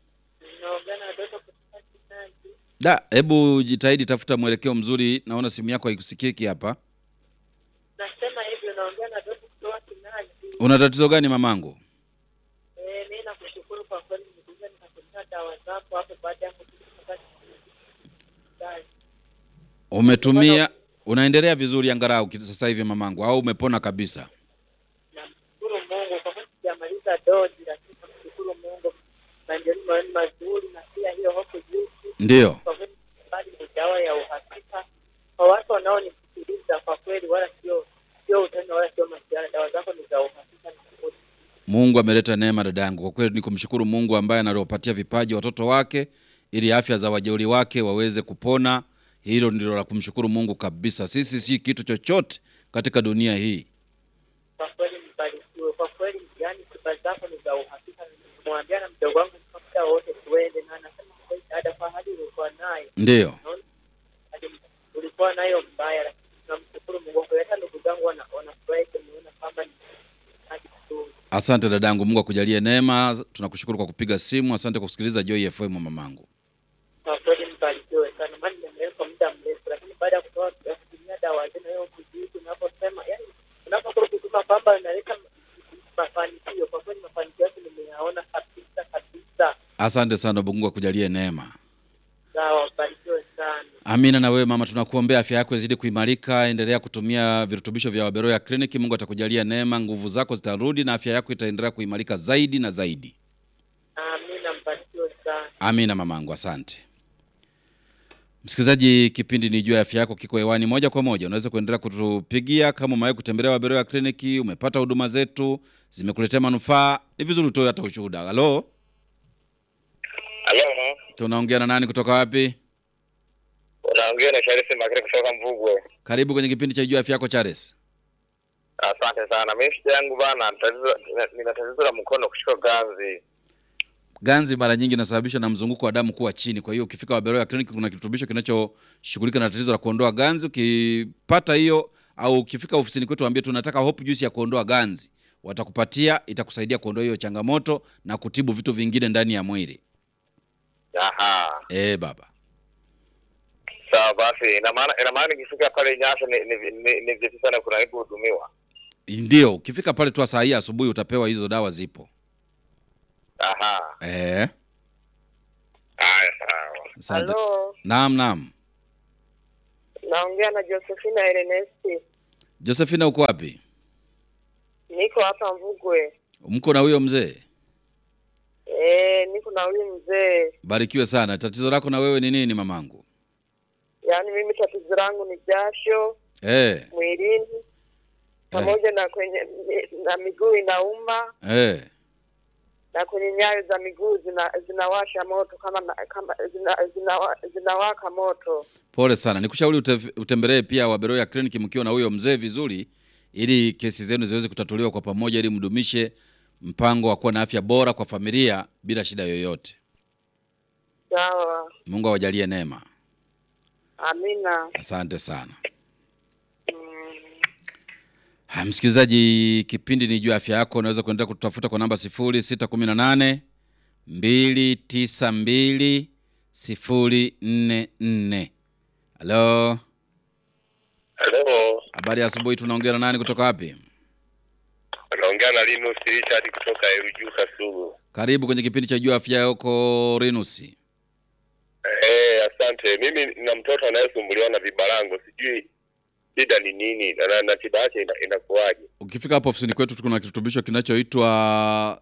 Hebu jitahidi tafuta mwelekeo mzuri, naona simu yako haikusikiki hapa. Nasema hivi, unaongea na Doto kutoka Kinani. Una tatizo gani mamangu? Mimi nakushukuru kwa kweli, nikuja nikakupa dawa zako hapo baada ya kutoka. Umetumia, unaendelea vizuri angalau sasa hivi mamangu, au umepona kabisa? Namshukuru Mungu kwa kweli sijamaliza dozi, lakini namshukuru Mungu maendeleo ni mazuri, na pia hiyo hofu juice Ndio. kwa kweli bali ni dawa ya uhakika kwa watu wanaonisikiliza. Kwa kweli wala sio utani wala sio masiara, dawa zako ni za uhakika. Mungu ameleta neema dadangu. Kwa kweli nikumshukuru Mungu ambaye analopatia vipaji watoto wake ili afya za wajeuri wake waweze kupona. Hilo ndilo la kumshukuru Mungu kabisa. Sisi si kitu chochote katika dunia hii. Kwa kweli mbarikiwe. Kwa kweli yani tiba zako ni za uhakika. Nimwambia na mdogo wangu muda wote tuende, na anasema kweli dada, kwa hali ulikuwa nayo. Ndio. Ulikuwa nayo mbaya, lakini tunamshukuru Mungu. Kwa hata ndugu zangu wanafurahi kuniona kwamba ni hadi tu. Asante dadangu, Mungu akujalie neema. Tunakushukuru kwa kupiga simu. Asante kwa kusikiliza Joy FM mamangu. Kwa kweli mbarikiwe sana. Maana nimeweka muda mrefu, lakini baada ya kutumia dawa zile leo kujibu unaposema, yani unapokuwa kutuma kwamba inaleta mafanikio, kwa kweli mafanikio yake nimeyaona kabisa. Asante sana, Mungu akujalie neema. Sawa, mbarikiwe sana. Amina. Na wewe mama, tunakuombea afya yako izidi kuimarika. Endelea kutumia virutubisho vya Waberoya Clinic. Mungu atakujalia neema, nguvu zako zitarudi na afya yako itaendelea kuimarika zaidi na zaidi. Amina, mbarikiwe sana. Amina mamangu, asante. Msikilizaji, kipindi ni Jua Afya Yako kiko hewani moja kwa moja. Unaweza kuendelea kutupigia kama umewahi kutembelea Waberoya Clinic, umepata huduma zetu, zimekuletea manufaa. Ni vizuri utoe hata ushuhuda. Halo? Halo. Tunaongea na nani kutoka wapi? Unaongea na Charles Magre kutoka Mvugwe. Karibu kwenye kipindi cha Jua Afya Yako Charles. Asante sana. Mimi shida yangu bana, nina tatizo la mkono kushika ganzi. Ganzi mara nyingi inasababishwa na mzunguko wa damu kuwa chini. Kwa hiyo ukifika Waberoya Clinic kuna kirutubisho kinachoshughulika na tatizo la kuondoa ganzi. Ukipata hiyo au ukifika ofisini kwetu waambie tunataka Hope Juice ya kuondoa ganzi, watakupatia, itakusaidia kuondoa hiyo changamoto na kutibu vitu vingine ndani ya mwili. Aha. Baba. Sawa basi, ina maana nikifika pale Nyasa ni vipi sana kuna hebu hudumiwa. Ndio, ukifika pale tu saa hii asubuhi utapewa hizo dawa zipo. Aha. Haya, sawa. Asante. Halo. Naam. Naongea na Josephina Ernest. Josephina, uko wapi? Niko hapa Mvugwe. Mko na huyo mzee? Niko na huyu mzee. Barikiwe sana. Tatizo lako na wewe ni nini mamangu? Yaani mimi tatizo langu ni jasho mwilini pamoja na kwenye na miguu inauma. Na kwenye nyayo za miguu zinawasha moto kama zinawaka moto. Pole sana. Nikushauri utembelee pia Waberoya Clinic mkiwa na huyo mzee vizuri, ili kesi zenu ziweze kutatuliwa kwa pamoja, ili mdumishe mpango wa kuwa na afya bora kwa familia bila shida yoyote. Sawa. Mungu awajalie neema. Amina. Asante sana. Msikilizaji, kipindi ni Jua Afya Yako. Unaweza kuendelea kutafuta kwa namba 0618 292 044. Halo. Halo. Habari ya asubuhi, tunaongea na nani kutoka wapi? Naongea na Linus Richard kutoka Eruju Kasugu. Karibu kwenye kipindi cha Jua Afya Yako Linus. Asante. Mimi na mtoto anayesumbuliwa na vibarango, sijui shida ni nini na tiba yake inakuaje. Ukifika hapo ofisini kwetu kuna kirutubisho kinachoitwa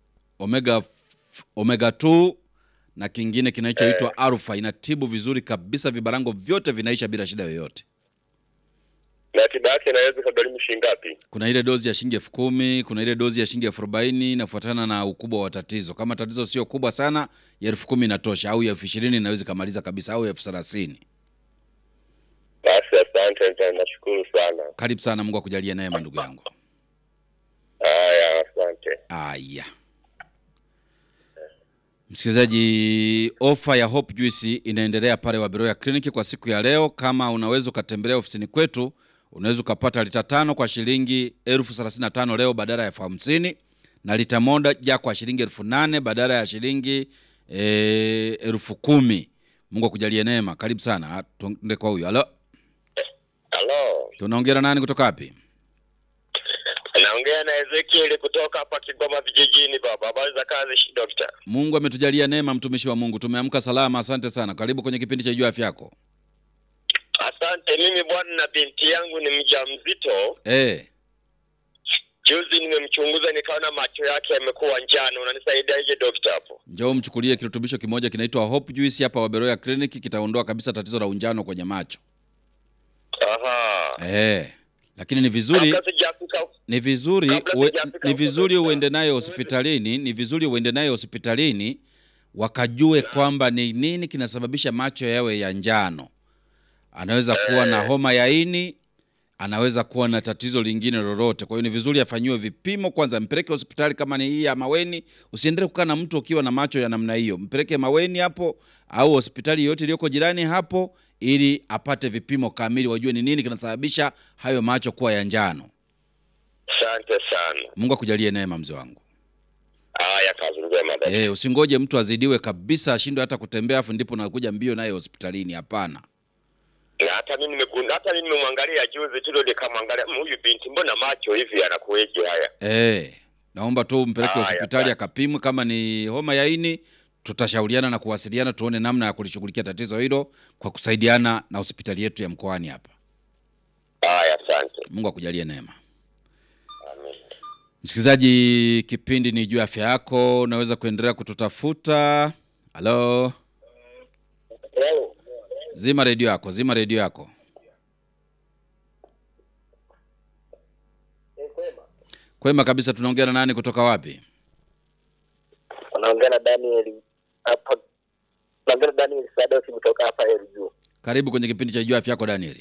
Omega 2 na kingine kinachoitwa Alpha. Inatibu vizuri kabisa, vibarango vyote vinaisha bila shida yoyote. Na tiba yake inaweza kugharimu shilingi ngapi? Kuna ile dozi ya shilingi 10,000, kuna ile dozi ya shilingi 40,000, inafuatana na ukubwa wa tatizo. Kama tatizo sio kubwa sana, ya 10,000 inatosha, au ya 20,000 inaweza kumaliza kabisa, au ya 30,000. Basi asante, nashukuru sana. Karibu sana, Mungu akujalie neema ndugu yangu. Asante. Msikilizaji, ofa ya Hope Juice inaendelea pale Waberoya Clinic kwa siku ya leo. Kama unaweza ukatembelea ofisini kwetu, unaweza ukapata lita 5 kwa shilingi 35,000 leo badala ya 50,000, na lita 1 kwa shilingi 8,000 badala ya shilingi 10,000. Mungu akujalie neema. Karibu sana. Tuende kwa huyu. Halo. Tunaongea na nani kutoka wapi? Naongea na Ezekiel kutoka hapa Kigoma vijijini baba. Habari za kazi doctor? Mungu ametujalia neema, mtumishi wa Mungu. Tumeamka salama, asante sana. Karibu kwenye kipindi cha Jua Afya Yako. Asante. mimi bwana na binti yangu ni mjamzito. Juzi nimemchunguza nikaona macho yake yamekuwa njano. Unanisaidiaje daktari hapo? Njoo mchukulie kirutubisho kimoja kinaitwa Hope Juice hapa Waberoya Clinic, kitaondoa kabisa tatizo la unjano kwenye macho. Aha. Lakini ni vizuri uende naye hospitalini, wakajue kwamba ni nini kinasababisha macho yawe ya njano. Anaweza kuwa na homa ya ini, anaweza kuwa na tatizo lingine lolote. Kwa hiyo ni vizuri afanywe vipimo kwanza, mpeleke hospitali kama ni hii ya Maweni. Usiendelee kukaa na mtu ukiwa na macho ya namna hiyo. Mpeleke Maweni hapo au hospitali yote iliyoko jirani hapo ili apate vipimo kamili, wajue ni nini kinasababisha hayo macho kuwa ya njano. Asante sana. Mungu akujalie neema mzee wangu. Haya, kazi njema. Usingoje mtu azidiwe kabisa ashindwe hata kutembea afu ndipo unakuja mbio naye hospitalini, hapana. Na hata mimi nimemwangalia juzi tu, ndio nikamwangalia huyu binti, mbona macho hivi anakueje haya? Naomba tu mpeleke hospitali akapimwe, kama ni homa ya ini tutashauriana na kuwasiliana tuone namna ya kulishughulikia tatizo hilo kwa kusaidiana na hospitali yetu ya mkoani hapa. Haya, asante. Mungu akujalie neema. Amen. Msikilizaji, kipindi ni juu afya yako, unaweza kuendelea kututafuta. Halo. Hello. Zima redio yako. Kwema kabisa, tunaongea na nani kutoka wapi? Unaongea na Daniel hapa. Naongea Daniel Sadosi kutoka hapa Elju. Karibu kwenye kipindi cha juu afya yako Daniel.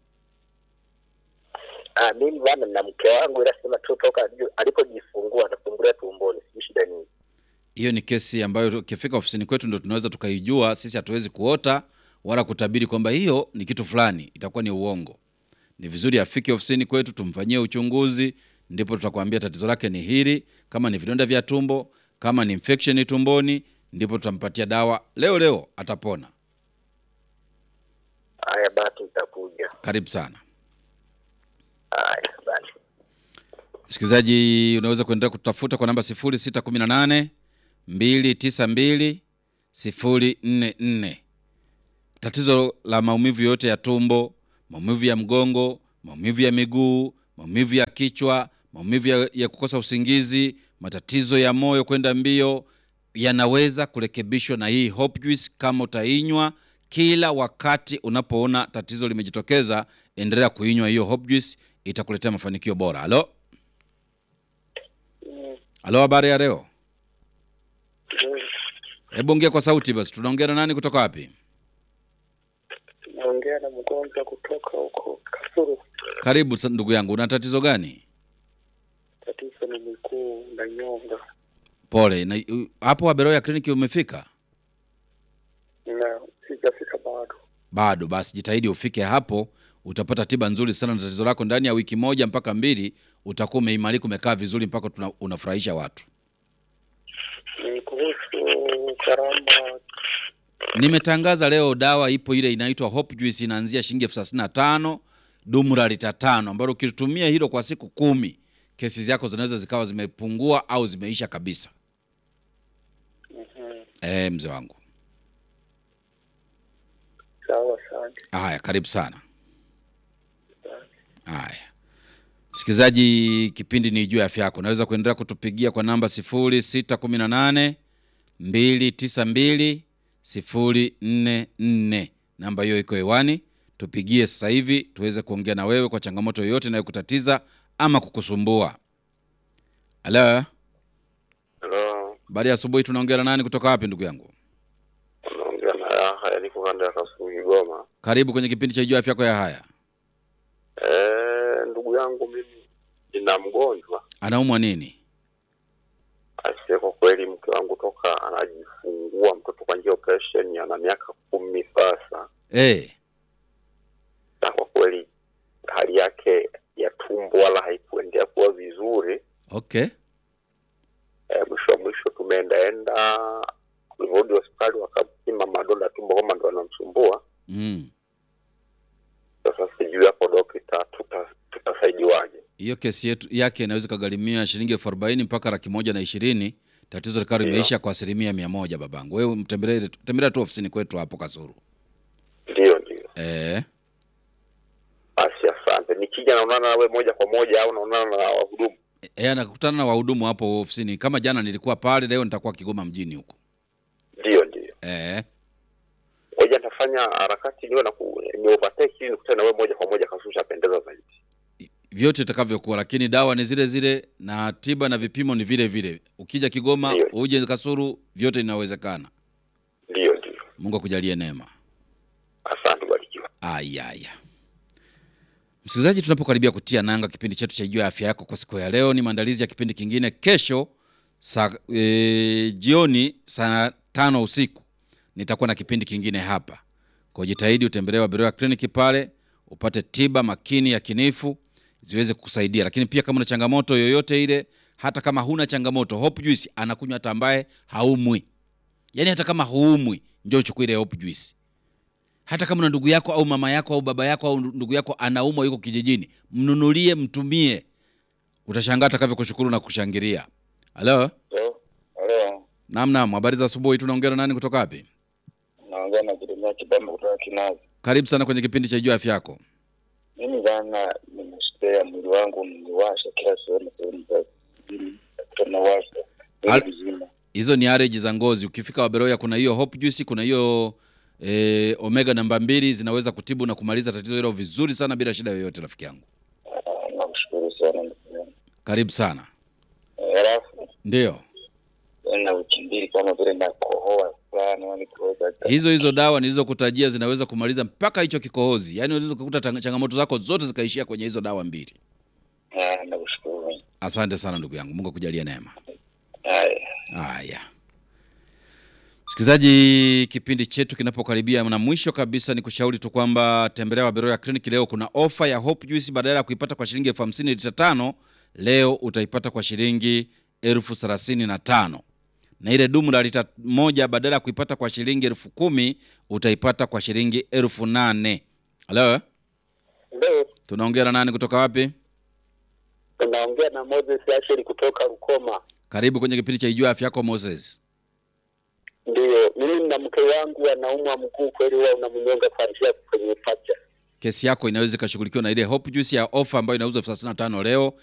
Mimi bwana na mke wangu inasema tu toka alipojifungua atafungulia tumboni, si shida nini? Hiyo ni kesi ambayo ukifika ofisini kwetu ndio tunaweza tukaijua. Sisi hatuwezi kuota wala kutabiri kwamba hiyo ni kitu fulani, itakuwa ni uongo. Ni vizuri afike ofisini kwetu tumfanyie uchunguzi, ndipo tutakwambia tatizo lake ni hili. Kama ni vidonda vya tumbo, kama ni infection tumboni, ndipo tutampatia dawa leo atapona. Haya, basi itakuja. Karibu sana. Haya, basi. Msikilizaji, unaweza kuendelea kutafuta kwa namba 0618 292 044. Tatizo la maumivu yote ya tumbo, maumivu ya mgongo, maumivu ya miguu, maumivu ya kichwa, maumivu ya kukosa usingizi, matatizo ya moyo kwenda mbio, yanaweza kurekebishwa na hii Hope Juice kama utainywa kila wakati. Unapoona tatizo limejitokeza, endelea kuinywa hiyo Hope Juice, itakuletea mafanikio bora. Halo. Halo, habari ya leo? Hebu ongea kwa sauti basi. Tunaongea na nani kutoka wapi? Naongea na mgonjwa kutoka huko Kasuru. Karibu ndugu yangu, una tatizo gani? Tatizo ni miguu na nyonga. Pole. Na hapo Waberoya Clinic umefika? Na sijafika bado. Basi jitahidi ufike hapo, utapata tiba nzuri sana na tatizo lako ndani ya wiki 1 mpaka 2 utakuwa umeimarika, umekaa vizuri mpaka unafurahisha watu. Ni kuhusu karama. Nimetangaza leo dawa ipo ile inaitwa Hope Juice, inaanzia shilingi 35, dumu la lita 5, ambalo ukitumia hilo kwa siku 10, kesi zako zinaweza zikawa zimepungua au zimeisha kabisa. Mzee wangu. Sawa sana. Haya, karibu sana. Haya. Msikilizaji, kipindi ni juu ya afya yako. Unaweza kuendelea kutupigia kwa namba 0618 292 044. Namba hiyo iko hewani. Tupigie sasa hivi tuweze kuongea na wewe kwa changamoto yoyote inayokutatiza ama kukusumbua. Hello. Hello. Baada ya asubuhi, tunaongea na nani kutoka wapi ndugu yangu? Naongea na haya niko kanda ya Kasulu Goma. Karibu kwenye kipindi cha juu ya afya yako ya haya. Ndugu yangu mimi nina mgonjwa. Anaumwa nini? Kwa kweli mke wangu toka anajifungua mtoto kwa njia operation ana miaka 10 sasa. Na kwa kweli hali yake ya tumbo wala haikuendelea kuwa vizuri. Okay. Mwisho tumeenda kurudi hospitali wakapima madonda tumbo kama ndo anamsumbua. Sasa sijui hapo daktari tutasaidiwaje. Hiyo kesi yake inaweza kugharimia shilingi 40 mpaka 120. Tatizo likawa limeisha kwa 100% babangu. Wewe tembelea tu ofisini kwetu hapo Kasuru. Ndio. nikija naonana nawe moja kwa moja au naonana na wahudumu? Anakutana na wahudumu hapo ofisini. Kama jana nilikuwa pale, leo nitakuwa Kigoma mjini huko. Ndio. Ngoja nitafanya harakati leo na ni overtake ili nikutane nawe moja kwa moja, kama pendeza zaidi. Vyote itakavyokuwa, lakini dawa ni zile zile na tiba na vipimo ni vile vile. Ukija Kigoma, uje Kasulu, vyote inawezekana. Ndio. Mungu akujalie neema. Asante, barikiwa. Aya. Msikilizaji, tunapokaribia kutia nanga kipindi chetu cha Jua Afya Yako kwa siku ya leo, ni maandalizi ya kipindi kingine kesho jioni saa 5 usiku. Nitakuwa na kipindi kingine hapa. Kwa jitahidi utembelee Waberoya Clinic pale upate tiba makini ya kinifu ziweze kukusaidia. Lakini pia kama una changamoto yoyote ile, hata kama huna changamoto, Hope Juice anakunywa hata ambaye haumwi. Yaani hata kama huumwi, njoo uchukue ile Hope Juice. Hata kama una ndugu yako au mama yako au baba yako au ndugu yako anaumwa yuko kijijini, mnunulie, mtumie. Utashangaa atakavyokushukuru na kushangilia. Halo? Naam, habari za asubuhi. Tunaongea na nani kutoka wapi? Naongea na Jeremia Kibamba kutoka Kinazi. Karibu sana kwenye kipindi cha Jua Afya Yako. Mimi bana nimesikia mwili wangu mniwasha kila sehemu za tunawasha. Hizo ni allergy za ngozi. Ukifika Waberoya kuna hiyo Hope Juice, kuna hiyo omega namba 2 zinaweza kutibu na kumaliza tatizo hilo vizuri sana bila shida yoyote, rafiki yangu. Nakushukuru sana. Karibu sana. Alafu ndio. Na wiki mbili kama vile na kohoa sana nikohoza. Hizo dawa nilizokutajia zinaweza kumaliza mpaka hicho kikohozi. Yaani unaweza kukuta changamoto zako zote zikaishia kwenye hizo dawa 2. Nakushukuru. Asante sana ndugu yangu. Mungu akujalie neema. Haya. Msikilizaji, kipindi chetu kinapokaribia na mwisho kabisa, ni kushauri tu kwamba tembelea Waberoya Clinic leo. Kuna ofa ya Hope Juice, badala ya kuipata kwa shilingi 50,000 lita 5, leo utaipata kwa shilingi 35,000. Na ile dumu la lita 1 badala ya kuipata kwa shilingi 10,000 utaipata kwa shilingi 8,000. Halo? Ndio. Tunaongea na nani kutoka wapi? Tunaongea na Moses Asheri kutoka Rukoma. Karibu kwenye kipindi cha Jua Afya Yako Moses. Ndio, mimi na mke wangu anaumwa mguu, kweli wao unamnyonga kuanzia kwenye pacha. Kesi yako inaweza kushughulikiwa na ile Hope Juice ya ofa ambayo inauzwa 35 leo.